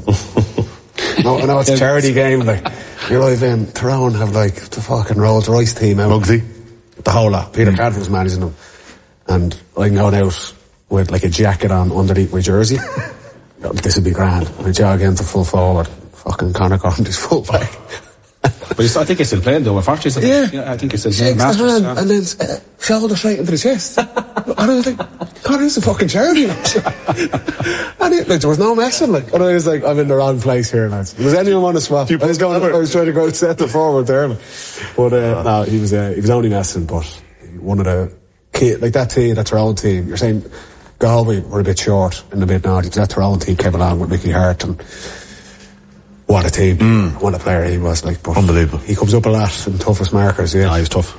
no, it's a charity game. Like, you arrive in Tyrone, have like the fucking Rolls Royce team out. Bugsy. The whole lot. Peter Cadden was managing them. And I'm going out with like a jacket on underneath my jersey. This would be grand. I jog into full forward. Fucking Conor Gormley's full back. But I think he's still playing though. Unfortunately, yeah, I think he's still playing. Masters, and then shoulder straight into the chest. And I was like, God, this is a fucking charity. And there was no messing. Like, and I was like, I'm in the wrong place here, lads. Was anyone want to swap? I was trying to go set the forward there. But no, he was only messing. But one of the kid, like that team, that's our own team. You're saying Galway were a bit short in the mid-90s. That our own team came along with Mickey Hart and. What a team. What a player he was, like. Unbelievable. He comes up a lot in toughest markers, yeah. He was tough.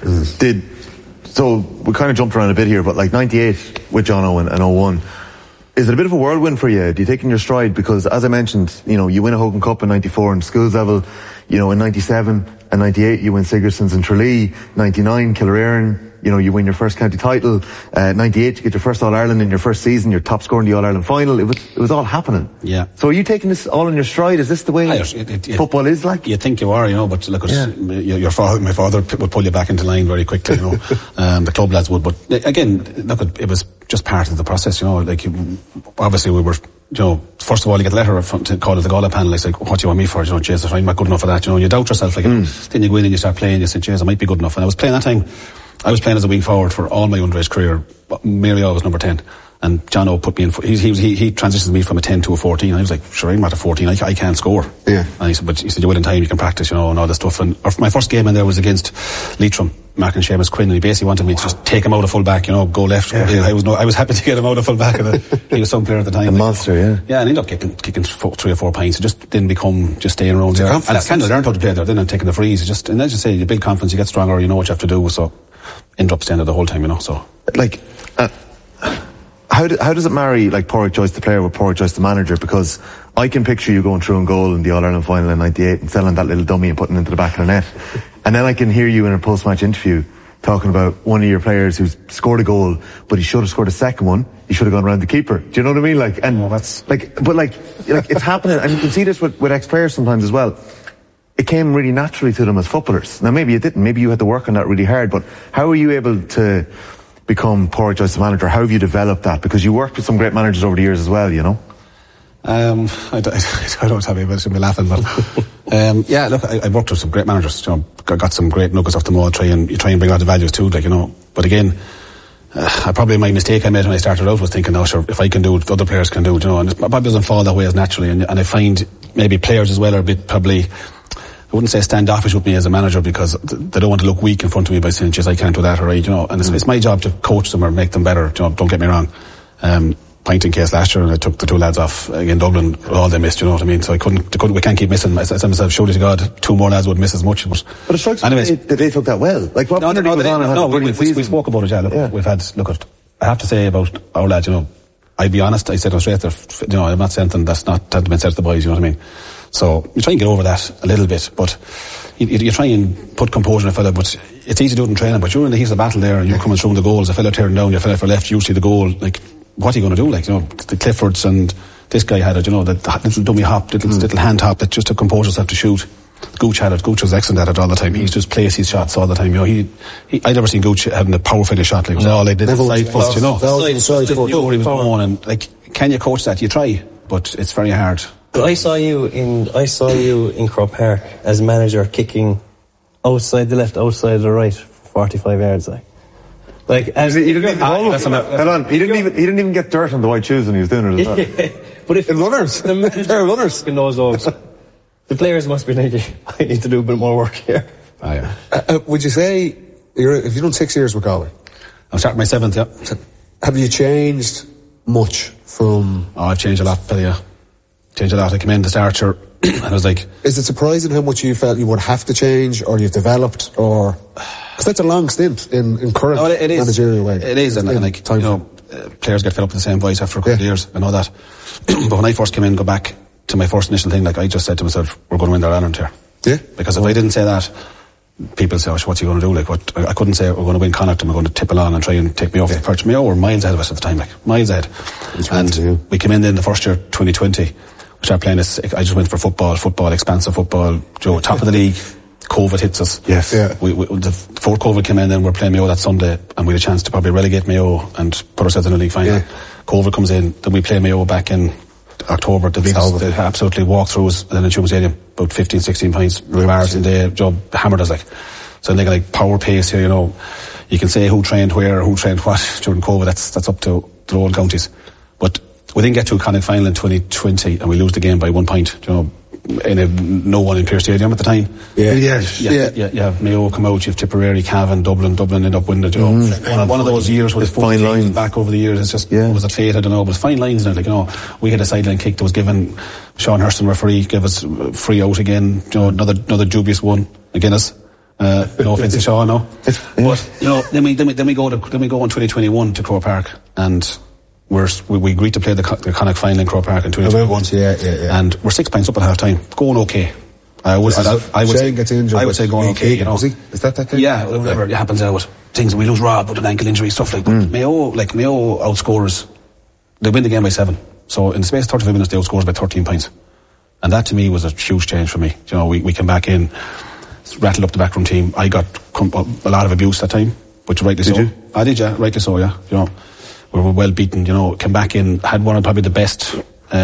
So we kind of jumped around a bit here, but like 98 with John Owen and 01, is it a bit of a whirlwind for you? Do you take in your stride? Because as I mentioned, you know, you win a Hogan Cup in 94 in schools level, you know, in 97 and 98 you win Sigerson's in Tralee, 99 Killearn, you know, you win your first county title, 98 you get your first All-Ireland in your first season, you're top scorer in the All-Ireland final. It was all happening. Yeah. So are you taking this all in your stride? Is this the way football is like? You think you are, you know, but look, my father would pull you back into line very quickly, you know. The club lads would, but again, look, it was just part of the process, you know, like, obviously we were, you know, first of all you get a letter to call it the Gala panel. It's like, what do you want me for? You know, Jesus, I'm not good enough for that, you know, you doubt yourself, like, then you go in and you start playing, you say, Jesus, I might be good enough. And I was playing that time, I was playing as a wing forward for all my underage career. Mary was number 10. And John O put me in, he transitioned me from a 10 to a 14. And I was like, sure, I'm at a 14, I can't score. Yeah. And he said, you will in time, you can practice, you know, and all this stuff. And my first game in there was against Leitrim, marking Seamus Quinn, and he basically wanted me to just take him out of full back, you know, go left. Yeah. I was happy to get him out of full back. He was some player at the time. A monster, yeah. Yeah, and he ended up kicking 3 or 4 pints. It just didn't become just staying around there. And I kind of learned how to play there. Then I'm taking the frees. And as you say, you build confidence, you get stronger, you know what you have to do. So, end up standing the whole time, you know, so. Like, how does it marry, like, Pádraig Joyce the player with Pádraig Joyce the manager? Because I can picture you going through and goal in the All-Ireland final in 98 and selling that little dummy and putting it into the back of the net. And then I can hear you in a post-match interview talking about one of your players who's scored a goal, but he should have scored a second one. He should have gone around the keeper. Do you know what I mean? Like, and that's like, but like it's happening, and you can see this with ex-players sometimes as well. It came really naturally to them as footballers. Now maybe it didn't. Maybe you had to work on that really hard. But how are you able to become Pádraig Joyce the manager? How have you developed that? Because you worked with some great managers over the years as well, you know. I don't have anybody to be laughing, but yeah, look, I worked with some great managers. You know, got some great nuggets off them all. You try and bring out the values too, like, you know. But again, my mistake I made when I started out was thinking, oh sure, if I can do it, other players can do it, you know, and it probably doesn't fall that way as naturally, and I find maybe players as well are a bit probably, I wouldn't say standoffish with me as a manager, because they don't want to look weak in front of me by saying, geez, I can't do that, or you know, and it's my job to coach them or make them better, you know, don't get me wrong. Pointing case last year, and I took the 2 lads off in Dublin, all they missed, you know what I mean, so we can't keep missing. I said myself, surely to God, 2 more lads would miss as much, but it strikes me that they took that well. Like, what we spoke about it, yeah. We've had, I have to say about our lads, you know, I'd be honest, I said them straight there, you know, I'm not saying anything that's not been said to the boys, you know what I mean. So you try and get over that a little bit, but you try and put composure in a fella, but it's easy to do it in training, but you're in the heat of the battle there, and you're coming through the goals, a fella tearing down, your fella for left, you see the goal, like, what are you going to do? Like, you know, the Cliffords and this guy had it, you know, that little dummy hop, little hand hop that just took composure himself to shoot. Gooch had it. Gooch was excellent at it all the time. He used to just place his shots all the time. You know, I'd never seen Gooch having a power finish shot. Like, all they did was side first, you know. Where he was going, and like, can you coach that? You try, but it's very hard. But I saw you in Croke Park as manager, kicking outside the left, outside the right, 45 yards, Like, as he didn't even get dirt on the white shoes when he was doing it as well. But if runners, they're runners in those dogs, the players must be thinking, I need to do a bit more work here. Would you say if you've done 6 years with Galway? I'm starting my 7th, yeah. Have you changed much from? Oh, I've changed a lot, yeah. Changed a lot. I came in to start here, and I was like, is it surprising how much you felt you would have to change, or you've developed, or? Because that's a long stint in current managerial way. It is, and like, you know, players get fed up with the same voice after a couple of years. I know that. But when I first came in, go back to my first initial thing, like, I just said to myself, we're going to win the Ireland here. Yeah. Because if I didn't say that, people say, oh, what's he going to do? Like, what? I couldn't say, we're going to win Connacht and we're going to tip along and try and take me off the perch. Mayo were miles ahead of us at the time, like, miles ahead. And we came in the first year, 2020. We started playing this, I just went for football, expansive football, top of the league. COVID hits us. Yes. Yeah. Before COVID came in, then we're playing Mayo that Sunday, and we had a chance to probably relegate Mayo and put ourselves in the league final. Yeah. COVID comes in, then we play Mayo back in October. They absolutely walked through us in the Tuam Stadium, about 15-16 points. Rivers and they hammered us, like. So they got like power pace here, you know. You can say who trained where, who trained what during COVID. That's up to the old counties. But we didn't get to a Connacht final in 2020, and we lose the game by 1 point, you know. In no one in Pearse Stadium at the time. You have Mayo come out, you have Tipperary, Cavan, Dublin end up winning it, you know. One of those years with fine lines back over the years, it's just, was it fate? I don't know, but fine lines in it, like, you know, we had a sideline kick that was given, Sean Hurston referee gave us free out again, you know, another dubious one again us. No offence to Sean, no. But, you know, then we go in 2021 to Croke Park, and we agreed to play the Connacht final in Croke Park in 2021. And we're 6 points up at half time. Going okay. I would say going okay, you know. Is that thing? Yeah, whatever happens out with things, we lose Rob with an ankle injury, stuff like that. Mayo outscores, they win the game by 7. So in the space of 35 minutes they outscores us by 13 points. And that to me was a huge change for me. You know, we came back in, rattled up the backroom team. I got a lot of abuse that time, which rightly so. Did you? I did, yeah, rightly so, yeah. You know, we were well beaten, you know, came back in, had one of probably the best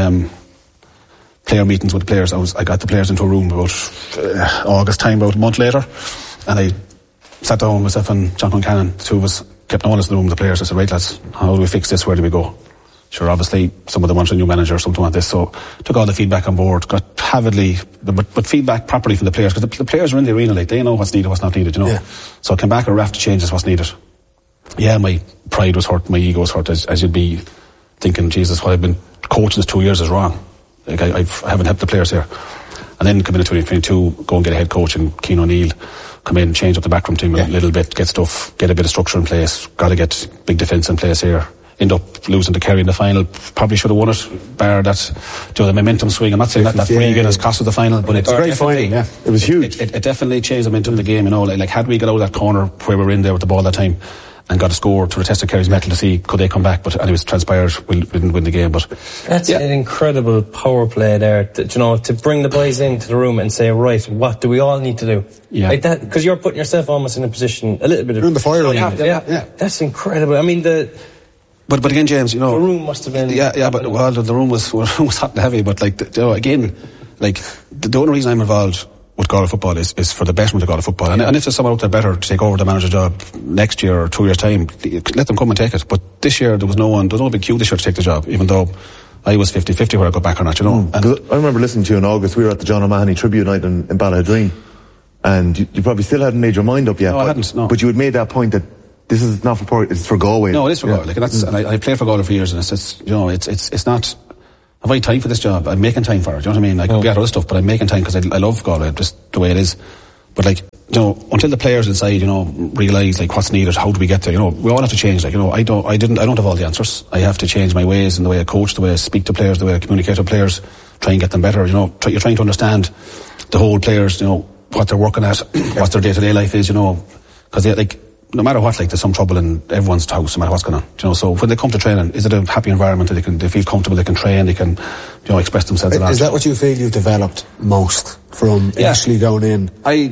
player meetings with the players. I got the players into a room about August time, about a month later, and I sat down myself and John Concannon, the two of us, kept knowing us in the room, the players. I said, right lads, how do we fix this, where do we go? Sure, obviously some of them wanted a new manager, some want this, so took all the feedback on board, got avidly, but feedback properly from the players, because the players are in the arena, like, they know what's needed, what's not needed, you know. So I came back a raft of changes, what's needed. Yeah, my pride was hurt, my ego was hurt, as you'd be thinking, Jesus, what I've been coaching this 2 years is wrong. Like, I haven't helped the players here. And then come in 2022, go and get a head coach in Cian O'Neill, come in, change up the backroom team a little bit, get a bit of structure in place, gotta get big defence in place here. End up losing to Kerry in the final, probably should have won it, bar that, you know, the momentum swing. I'm not saying that free again has cost us the final, but it's great final, yeah. It was huge. It definitely changed the momentum of the game, you know, like had we got out of that corner where we were in there with the ball that time, and got a score to test Kerry's mettle to see could they come back, but anyways, transpired, we didn't win the game. But that's an incredible power play there, to bring the boys into the room and say, right, what do we all need to do? Like that, because you're putting yourself almost in a position, a little bit of... You're in the fire line. Yeah, that's incredible. I mean, But again, James, you know... The room must have been... the room was hot and heavy, but like, you know, again, like, the only reason I'm involved with Galway football is for the betterment of Galway football. And if there's someone out there better to take over the manager job next year or 2 years' time, let them come and take it. But this year there was no big queue this year to take the job, even though I was 50-50 whether I go back or not, you know. And I remember listening to you in August. We were at the John O'Mahony tribute night in Ballydreen, and you probably still hadn't made your mind up yet. No, I hadn't, no. But you had made that point that this is not for Port, it's for Galway. No, it is for Galway. Like, and I played for Galway for years, and it's you know, it's not. Have I time for this job? I'm making time for it. Do you know what I mean? I could get other stuff, but I'm making time because I love Galway, just the way it is. But like, you know, until the players inside, you know, realise like what's needed, how do we get there? You know, we all have to change. Like, you know, I don't have all the answers. I have to change my ways and the way I coach, the way I speak to players, the way I communicate with players, try and get them better. You know, you're trying to understand the whole players. You know, what they're working at, what their day-to-day life is. You know, because they like. No matter what, like, there's some trouble in everyone's house, no matter what's going on. You know, so when they come to training, is it a happy environment that they feel comfortable, they can train, they can, you know, express themselves a lot? Is that what you feel you've developed most from initially going in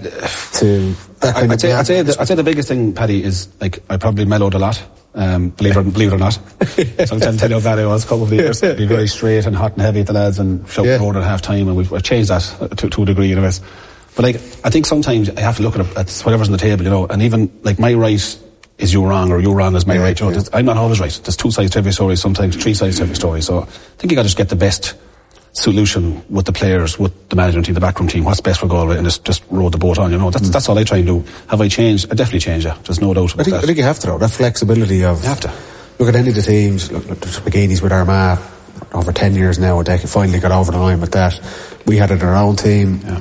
to that kind of... I'd say the biggest thing, Paddy, is, like, I probably mellowed a lot, believe it or not. So I'm telling you how bad I was a couple of years. Be very straight and hot and heavy at the lads and shout the road at half time, and we've changed that to a degree, anyways. But like, I think sometimes I have to look at whatever's on the table, you know, and even like my right is you wrong or you wrong is my right. You know, I'm not always right. There's two sides to every story, sometimes three sides to every story. So I think you got to just get the best solution with the players, with the management team, the backroom team, what's best for Galway, and just row the boat on, you know. That's all I try and do. Have I changed? I definitely changed, yeah. There's no doubt about that. I think you have to, though. That flexibility of... You have to. Look at any of the teams, look McGeeney's with Armagh, over 10 years now, they finally got over the line with that. We had it in our own team. Yeah.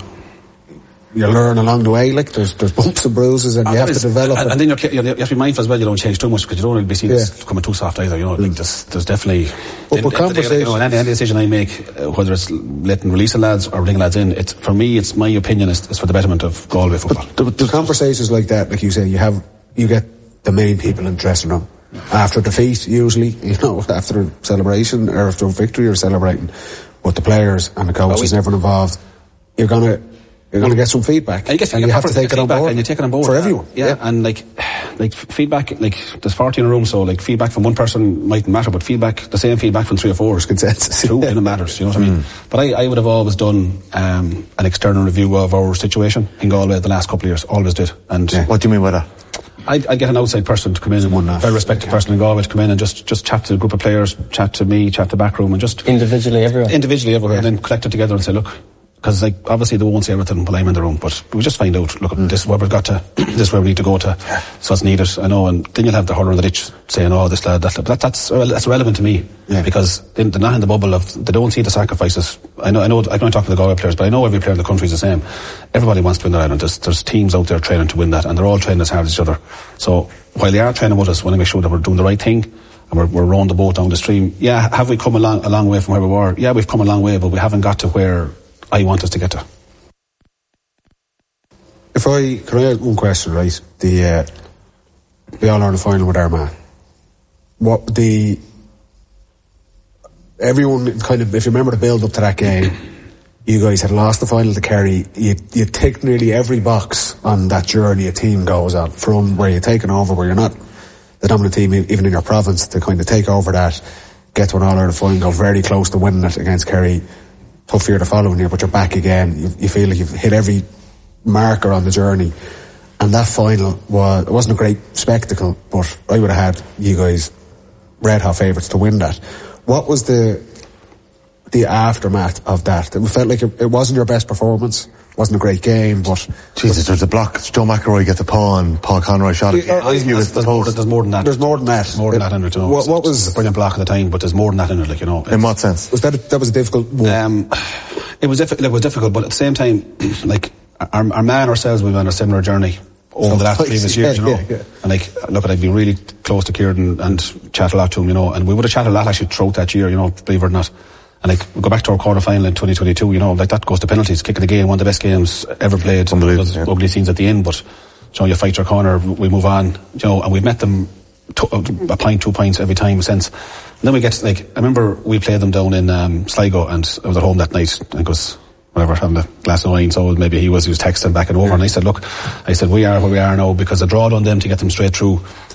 You learn along the way, like there's bumps and bruises, and you have to develop. And then you have to be mindful as well. You don't change too much because you don't really be seen as coming too soft either. You know, like there's definitely. But conversation. You know, any decision I make, whether it's letting release the lads or bringing lads in, it's for me. It's my opinion. It's for the betterment of Galway football. But the conversations like that, like you say, you get the main people in the dressing room after defeat, usually. You know, after a celebration or after a victory or celebrating, with the players and the coaches and everyone involved, you're gonna get some feedback, and you have to take it on board, and you take it on board for everyone. Yeah, and like feedback, like there's 40 in a room, so like feedback from one person mightn't matter, but the same feedback from 3 or 4 is consensus. True, and it matters. You know what I mean? But I would have always done an external review of our situation in Galway the last couple of years. Always did. And what do you mean by that? I'd get an outside person to come in, a very respected person in Galway to come in and just chat to a group of players, chat to me, chat to backroom, and just individually everywhere, and then collect it together and say, look. Because like obviously they won't say everything while I'm in the room, but we just find out. Look, this is where we've got to. This is where we need to go to. So it's needed. I know, and then you'll have the hurler in the ditch saying, "Oh, this lad, that lad." That's relevant to me because they're not in the bubble of. They don't see the sacrifices. I know. I can talk to the Galway players, but I know every player in the country is the same. Everybody wants to win their island. There's teams out there training to win that, and they're all training as hard as each other. So while they are training with us, we want to make sure that we're doing the right thing. And we're rowing the boat down the stream. Yeah, have we come a long way from where we were? Yeah, we've come a long way, but we haven't got to where I want us to get to. Can I ask one question, right? The All-Ireland final with Armagh. Everyone kind of, if you remember the build up to that game, you guys had lost the final to Kerry. You ticked nearly every box on that journey a team goes on, from where you're taking over, where you're not the dominant team, even in your province, to kind of take over that, get to an All-Ireland final, go very close to winning it against Kerry. Tough year the following year, but you're back again. You feel like you've hit every marker on the journey, and that final it wasn't a great spectacle, but I would have had you guys red hot favourites to win that. What was the aftermath of that? It felt like it wasn't your best performance, wasn't a great game, but Jesus, there's a block. Joe McElroy gets a paw and Paul Conroy shot it. There's more than that. There's more than that. More than that in it. You know. What was a brilliant block at the time, but there's more than that in it. Like, you know. In what sense? Was that was a difficult one? It was difficult, but at the same time, like our man ourselves, we've been on a similar journey over the last previous years, you know. And like, look, I'd been really close to Kieran and chat a lot to him, you know, and we would have chatted a lot actually throughout that year, you know, believe it or not. And like, we go back to our quarter final in 2022, you know, like that goes to penalties, kicking the game, one of the best games ever played. Unbelievable. Ugly scenes at the end, but you know, you fight your corner, we move on, you know, and we've met them a point, 2 points every time since. And then we get, like, I remember we played them down in Sligo, and I was at home that night, I think it was whatever, having a glass of wine, so maybe he was texting back and over, and I said, look, we are where we are now because the draw on them to get them straight through,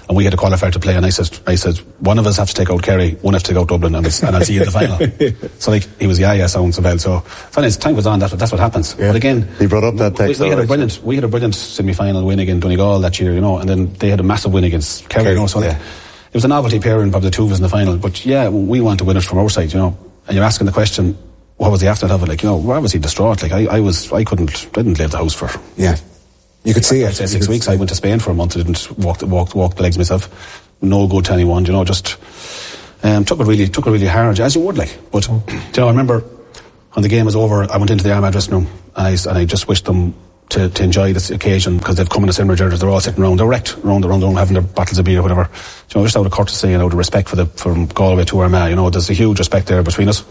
and we had a qualifier to play, and I said, one of us have to take out Kerry, one have to take out Dublin, and I'll see you in the final. So like, he was, sounds well. So, funny, as time goes on, that's what happens. Yeah. But again, he brought up that text. We had a brilliant semi-final win against Donegal that year, and then they had a massive win against Kerry, So like, it was a novelty pairing, probably the two of us in the final. But yeah, we want to win it from our side, and you're asking the question, what was the aftermath of it? Like, we're obviously distraught. Like, I didn't leave the house for. Yeah. You could see it. 6 weeks. I went to Spain for a month. I didn't walk the legs myself. No good to anyone, just, took it really hard, as you would, like. But, I remember when the game was over, I went into the Armagh dressing room, and I just wished them to enjoy this occasion, because they've come in the similar jerseys. They're all sitting around, they're wrecked around the room, having their bottles of beer or whatever. Just out of courtesy and out of respect from Galway to Armagh, there's a huge respect there between us.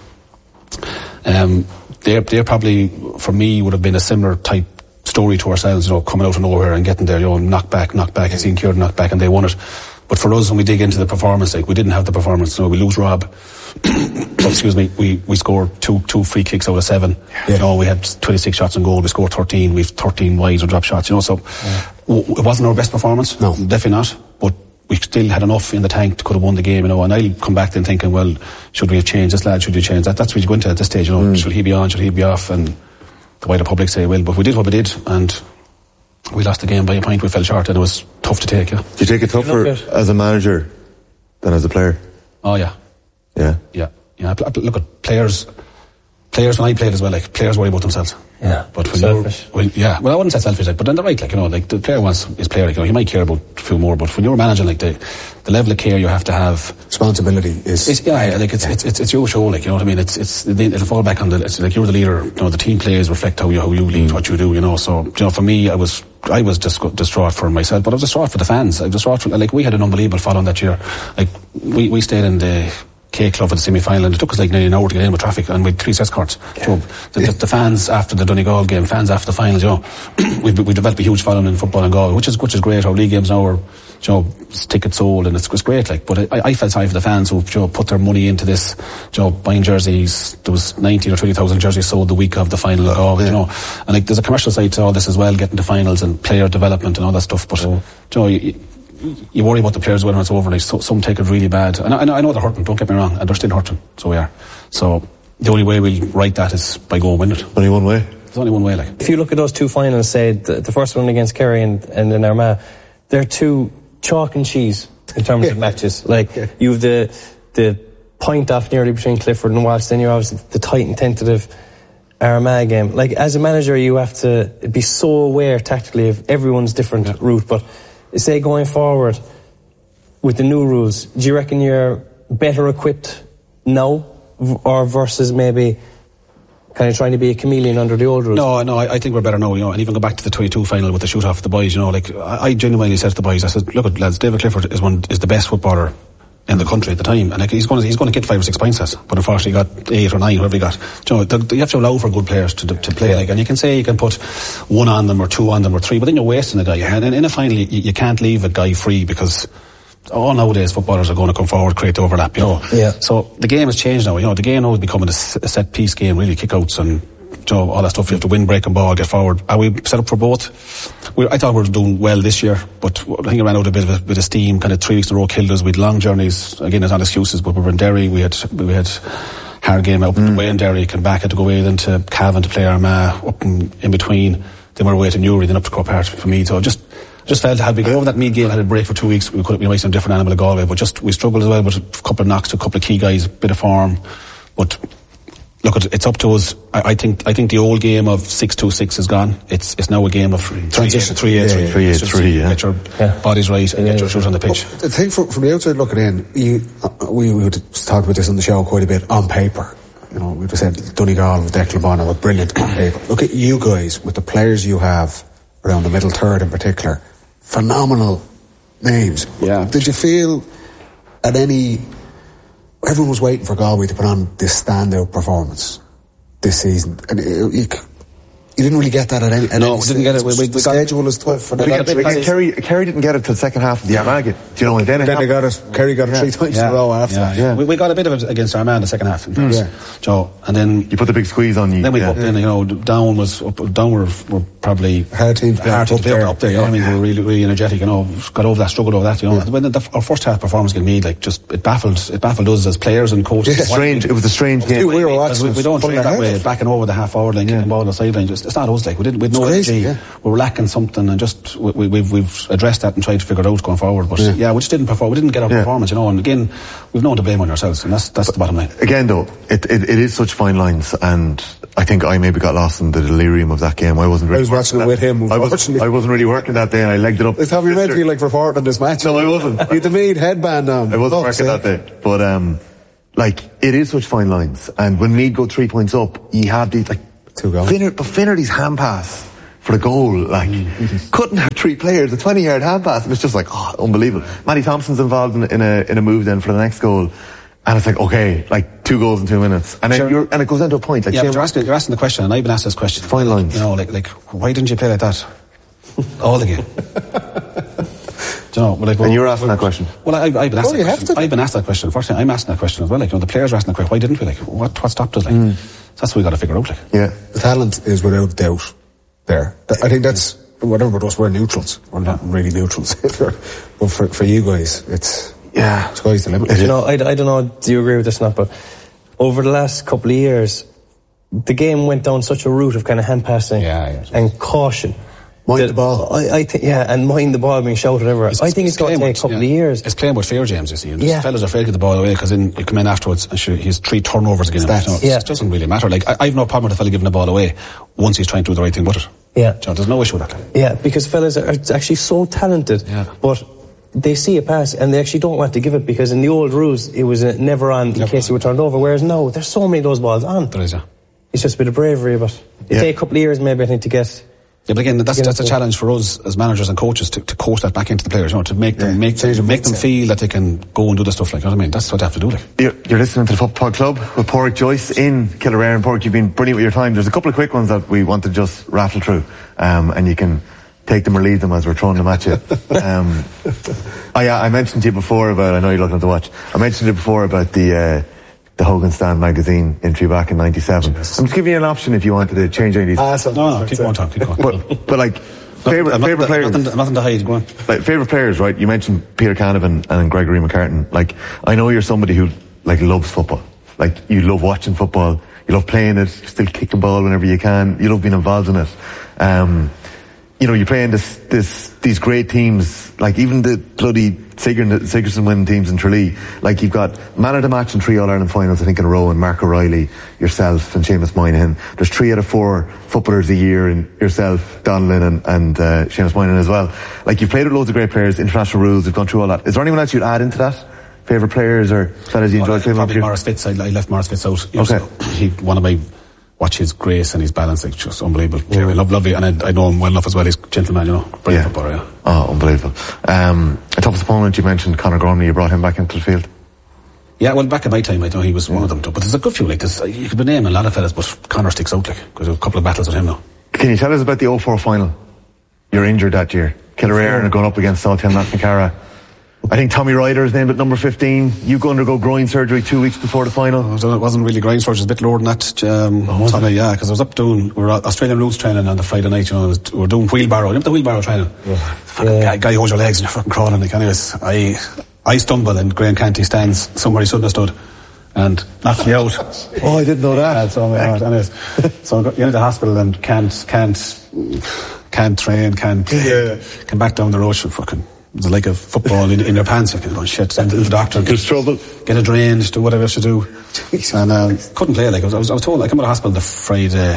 They're probably, for me, would have been a similar type story to ourselves, coming out of nowhere and getting there, knock back, seeing Kieran knock back, and they won it. But for us, when we dig into the performance, like, we didn't have the performance. We lose Rob. Excuse me. We scored two free kicks out of 7. Yeah. We had 26 shots on goal. We scored 13. We've 13 wides or drop shots. So it wasn't our best performance. No, definitely not. But we still had enough in the tank to could have won the game. And I'll come back then thinking, well, should we have changed this lad? Should we change that? That's what you go into at this stage. Should he be on? Should he be off? And the wider public say, well, but we did what we did, and we lost the game by a point. We fell short, and it was tough to take. Yeah. Do you take it tougher as a manager than as a player? Oh yeah. Yeah. Look at players. When I played as well, like, players worry about themselves. Yeah. But when selfish. I wouldn't say selfish, but then they're right. Like, the player wants his player. Like, he might care about a few more, but when you're managing, like, the level of care you have to have. Responsibility is. It's your show. Like, you know what I mean. It'll fall back on it's like you're the leader. The team plays reflect how you lead, what you do. So, for me, I was just distraught for myself, but I was distraught for the fans. I was distraught for, like, we had an unbelievable following that year. Like, we stayed in the K Club for the semi-final, and it took us like nearly an hour to get in with traffic, and we had 3 escorts. So the fans after the Donegal game, fans after the finals, we developed a huge following in football in Galway, which is great. Our league games now are, tickets sold, and it's great. Like, but I felt sorry for the fans who put their money into this, buying jerseys. There was 19 or 20,000 jerseys sold the week of the final in Galway, and like, there's a commercial side to all this as well, getting to finals and player development and all that stuff. But you worry about the players when it's over. Like, some take it really bad, and I know they're hurting, don't get me wrong, and they're still hurting. So we are. So the only way we'll right that is by going win it. Only one way. There's only one way. Like, if you look at those 2 finals, say the first one against Kerry and then Armagh, they're 2 chalk and cheese in terms of matches. Like, you've the point off nearly between Clifford and Walsh, then you're obviously the tight and tentative Armagh game. Like, as a manager, you have to be so aware tactically of everyone's different route, but say going forward with the new rules, do you reckon you're better equipped now, or versus maybe kind of trying to be a chameleon under the old rules? No, I think we're better now, and even go back to the 22 final with the shoot off of the boys, like, I genuinely said to the boys, I said, look, lads, David Clifford is the best footballer in the country at the time, and like, he's going to get 5 or 6 points, but unfortunately he got 8 or 9, whoever he got. You have to allow for good players to play, like, and you can say you can put 1 on them or 2 on them or 3, but then you're wasting a guy. And in a final, you can't leave a guy free, because all nowadays footballers are going to come forward, create overlap, Yeah. So the game has changed now. The game now is becoming a set piece game, really, kickouts and all that stuff. You have to win, break and ball, get forward. Are we set up for both? I thought we were doing well this year, but I think I ran out a bit of steam. Kind of 3 weeks in a row killed us. We had long journeys. Again, it's not excuses, but we were in Derry. We had hard game out away in Derry. Came back, had to go away then to Cavan to play Armagh, up in between. Then we were away to Newry, then up to Croke Park for me. So just felt had we got over that Meath game, had a break for 2 weeks, we could have been a different animal at Galway. But we struggled as well with a couple of knocks to a couple of key guys, a bit of form. But look, it's up to us. I think the old game of 6-2-6 is gone. It's now a game of transition 3-8-3. Get your bodies right and get your shoes on the pitch. The thing from the outside looking in, we would talk about this on the show quite a bit. On paper, we just said Donegal with Declan Bonner were brilliant on paper. Look at you guys with the players you have around the middle third in particular. Phenomenal names. Yeah. Did you feel at any? Everyone was waiting for Galway to put on this standout performance this season, and you didn't really get that at any. No, we didn't get it. The schedule was tough. Kerry didn't get it till the second half of the Armagh game. And then they got it. Kerry got it 3 times in a row after. Yeah. We got a bit of it against Armagh in the second half. And then you put the big squeeze on you. Then we put in. Down were probably hard team to be up there. You know what I mean? We were really, really energetic. You know, got over that, struggled over that. You know, when our first half performance against Meath, like just it baffled us as players and coaches. Yeah, strange. It was a strange game. We were watching. We don't train that way, backing over the half forward line, kicking the ball on the sideline. Just it's not us. Like we had no energy. Yeah. We were lacking something, and just we've addressed that and tried to figure it out going forward. But we just didn't perform. We didn't get our performance. You know, and again, we've no one to blame on ourselves, and that's the bottom line. Again, though, it is such fine lines, and I think I maybe got lost in the delirium of that game. I was watching it with him. I wasn't really working that day, and I legged it up. Is how you meant to be like reporting on this match? No, I wasn't. You had the Meath headband on. I wasn't working that day, but like it is such fine lines, and when Meath go 3 points up, you have these like 2 goals. Finnerty's hand pass for the goal, like couldn't have 3 players, a 20-yard hand pass, and it's just like unbelievable. Matty Thompson's involved in a move then for the next goal. And it's like, okay, like 2 goals in 2 minutes. And then and it goes down to a point. Like, yeah, but you're asking the question, and I've been asked this question. Fine lines. You know, like, why didn't you play like that all the game? Do you know, like, and you're asking that question? Well, I've been asked that question. I've been asked that question. First time I'm asking that question as well. Like, you know, the players are asking that question. Why didn't we? Like, what stopped us? Like, so that's what we got to figure out. Like, yeah, the talent is without doubt there. I think that's whatever it was. We're neutrals. We're not really neutrals. But for you guys, it's. Yeah, sky's the limit. You know, I don't know, do you agree with this or not, but over the last couple of years, the game went down such a route of kind of hand passing and caution. Mind the ball. I think, and mind the ball being shouted everywhere. I think it's going to take a couple of years. It's playing with fear, James, you see. And fellas are afraid to get the ball away because then you come in afterwards and he has 3 turnovers again. It doesn't really matter. Like, I've no problem with the fella giving the ball away once he's trying to do the right thing with it. Yeah. So there's no issue with that. Yeah, because fellas are actually so talented, but they see a pass and they actually don't want to give it because in the old rules it was never on in case you were turned over, whereas now there's so many of those balls on. There is, It's just a bit of bravery, but it take a couple of years maybe I think to get. Yeah, but again, that's a challenge for us as managers and coaches to coach that back into the players, you know, to make them feel that they can go and do the stuff, like, you know what I mean? That's what they have to do, like. You're listening to the Football Club with Pádraig Joyce in Killarea, and Pádraig, you've been brilliant with your time. There's a couple of quick ones that we want to just rattle through, and you can take them or leave them as we're throwing them at you. I mentioned to you before about, I know you're looking at the watch, I mentioned to you before about the Hogan Stand magazine entry back in 97. I'm just giving you an option if you wanted to change any of these. No, keep going, Tom, keep going. But like, favourite players. Nothing to hide, go on. Like, favourite players, right? You mentioned Peter Canavan and Gregory McCartan. Like, I know you're somebody who, like, loves football. Like, you love watching football, you love playing it, you still kick the ball whenever you can, you love being involved in it. You know, you're playing these great teams, like even the bloody Sigerson winning teams in Tralee. Like, you've got man of the match in 3 All-Ireland finals, I think, in a row, and Mark O'Reilly, yourself, and Seamus Moynihan. There's 3 out of 4 footballers a year, and yourself, Donlan, and Seamus Moynihan as well. Like, you've played with loads of great players, international rules, you've gone through all that. Is there anyone else you'd add into that? Favourite players or fellas you enjoyed playing with? Probably Maurice Fitz. I left Maurice Fitz out. Okay. One of my... Watch his grace and his balance, like, just unbelievable. Yeah. Lovely, and I know him well enough as well. He's a gentleman, you know. Brilliant footballer, yeah. Oh, unbelievable. A toughest opponent, you mentioned Conor Gormley, you brought him back into the field. Yeah, well, back in my time, I know he was one of them too. But there's a good few like this. You could be naming a lot of fellas, but Conor sticks out, like, because there's a couple of battles with him now. Can you tell us about the 04 final? You're injured that year. Killarea and going up against Saltown Knocknacarra. I think Tommy Ryder is named at number 15. You go undergo groin surgery 2 weeks before the final. It wasn't really groin surgery, it was a bit lower than that. Tommy, yeah, because I was up doing, we were Australian rules training on the Friday night, you know, we were doing wheelbarrow. You know the wheelbarrow training? Guy holds your legs and you're fucking crawling. Like, anyways, I stumble and Graham Canty stands somewhere he shouldn't have stood and knocks me out. Oh, I didn't know that. Anyways, so I got into the hospital and can't train, come back down the road, fucking. It's like a football in your pants. You're going, shit, send it to the doctor. There's trouble. Get it drained, do whatever you should do. And couldn't play. Like, I was told, I came out of hospital the Friday,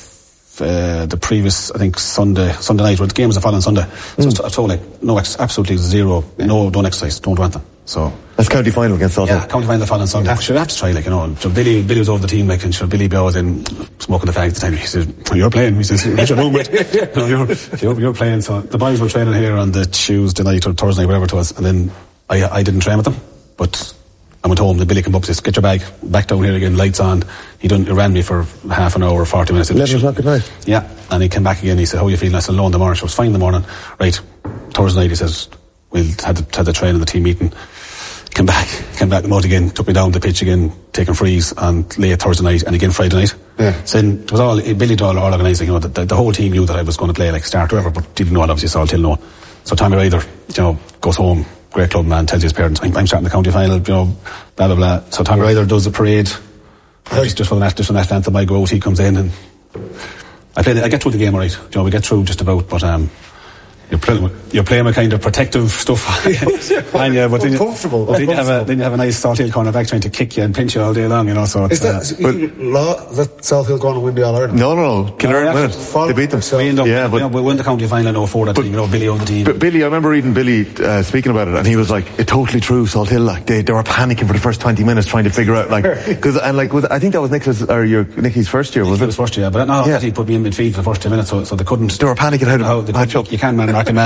the previous, I think, Sunday night, where the game was the following Sunday. So I was told, like, no, absolutely zero, no, don't exercise, don't do anything. So that's county final against Saltown. Yeah, county final the following Sunday. Should have to try, like, you know. So Billy was over the team, like, and Billy B was in smoking the fag at the time. He says, "You're playing." He says, "What's your room with?" No, you're playing. So the boys were training here on the Tuesday night or Thursday night, whatever it was, and then I didn't train with them, but I went home. Then Billy came up and says, "Get your bag back down here again. Lights on." He ran me for half an hour or 40 minutes. 11 o'clock at night. Yeah, and he came back again. He said, "How are you feeling?" I said, "Low in the morning." I was fine in the morning. Right, Thursday night. He says, "We'll had the train and the team meeting." Came back out again, took me down the pitch again, taking frees, and late Thursday night and again Friday night. Yeah. So then it was all Billy Doyle organising. You know, the whole team knew that I was going to play like start or whatever, but didn't know. Obviously, Salt Hill know. So Tommy Ryder, you know, goes home. Great club man, tells his parents, I'm starting the county final. You know, blah blah blah. So Tommy Ryder does the parade. Just for the national anthem, I go out. He comes in and I get through the game all right. You know, we get through just about, but you're playing with kind of protective stuff. And, yeah, but comfortable. Then you have a nice Salt Hill corner back trying to kick you and pinch you all day long, you know. So is that South Hill going to win the All Ireland? No. Kildare win it. They beat them. We won the county final in 04. That team, you know, Billy owned the team. But Billy, I remember reading Billy speaking about it, and he was like, "It's totally true. Salt Hill, like they were panicking for the first 20 minutes trying to figure out, like, because I think that was Nicky's first year, was it? It was first year, but he put me in midfield for the first 10 minutes, so they couldn't. They were panicking how to match up. You can't man mark a man.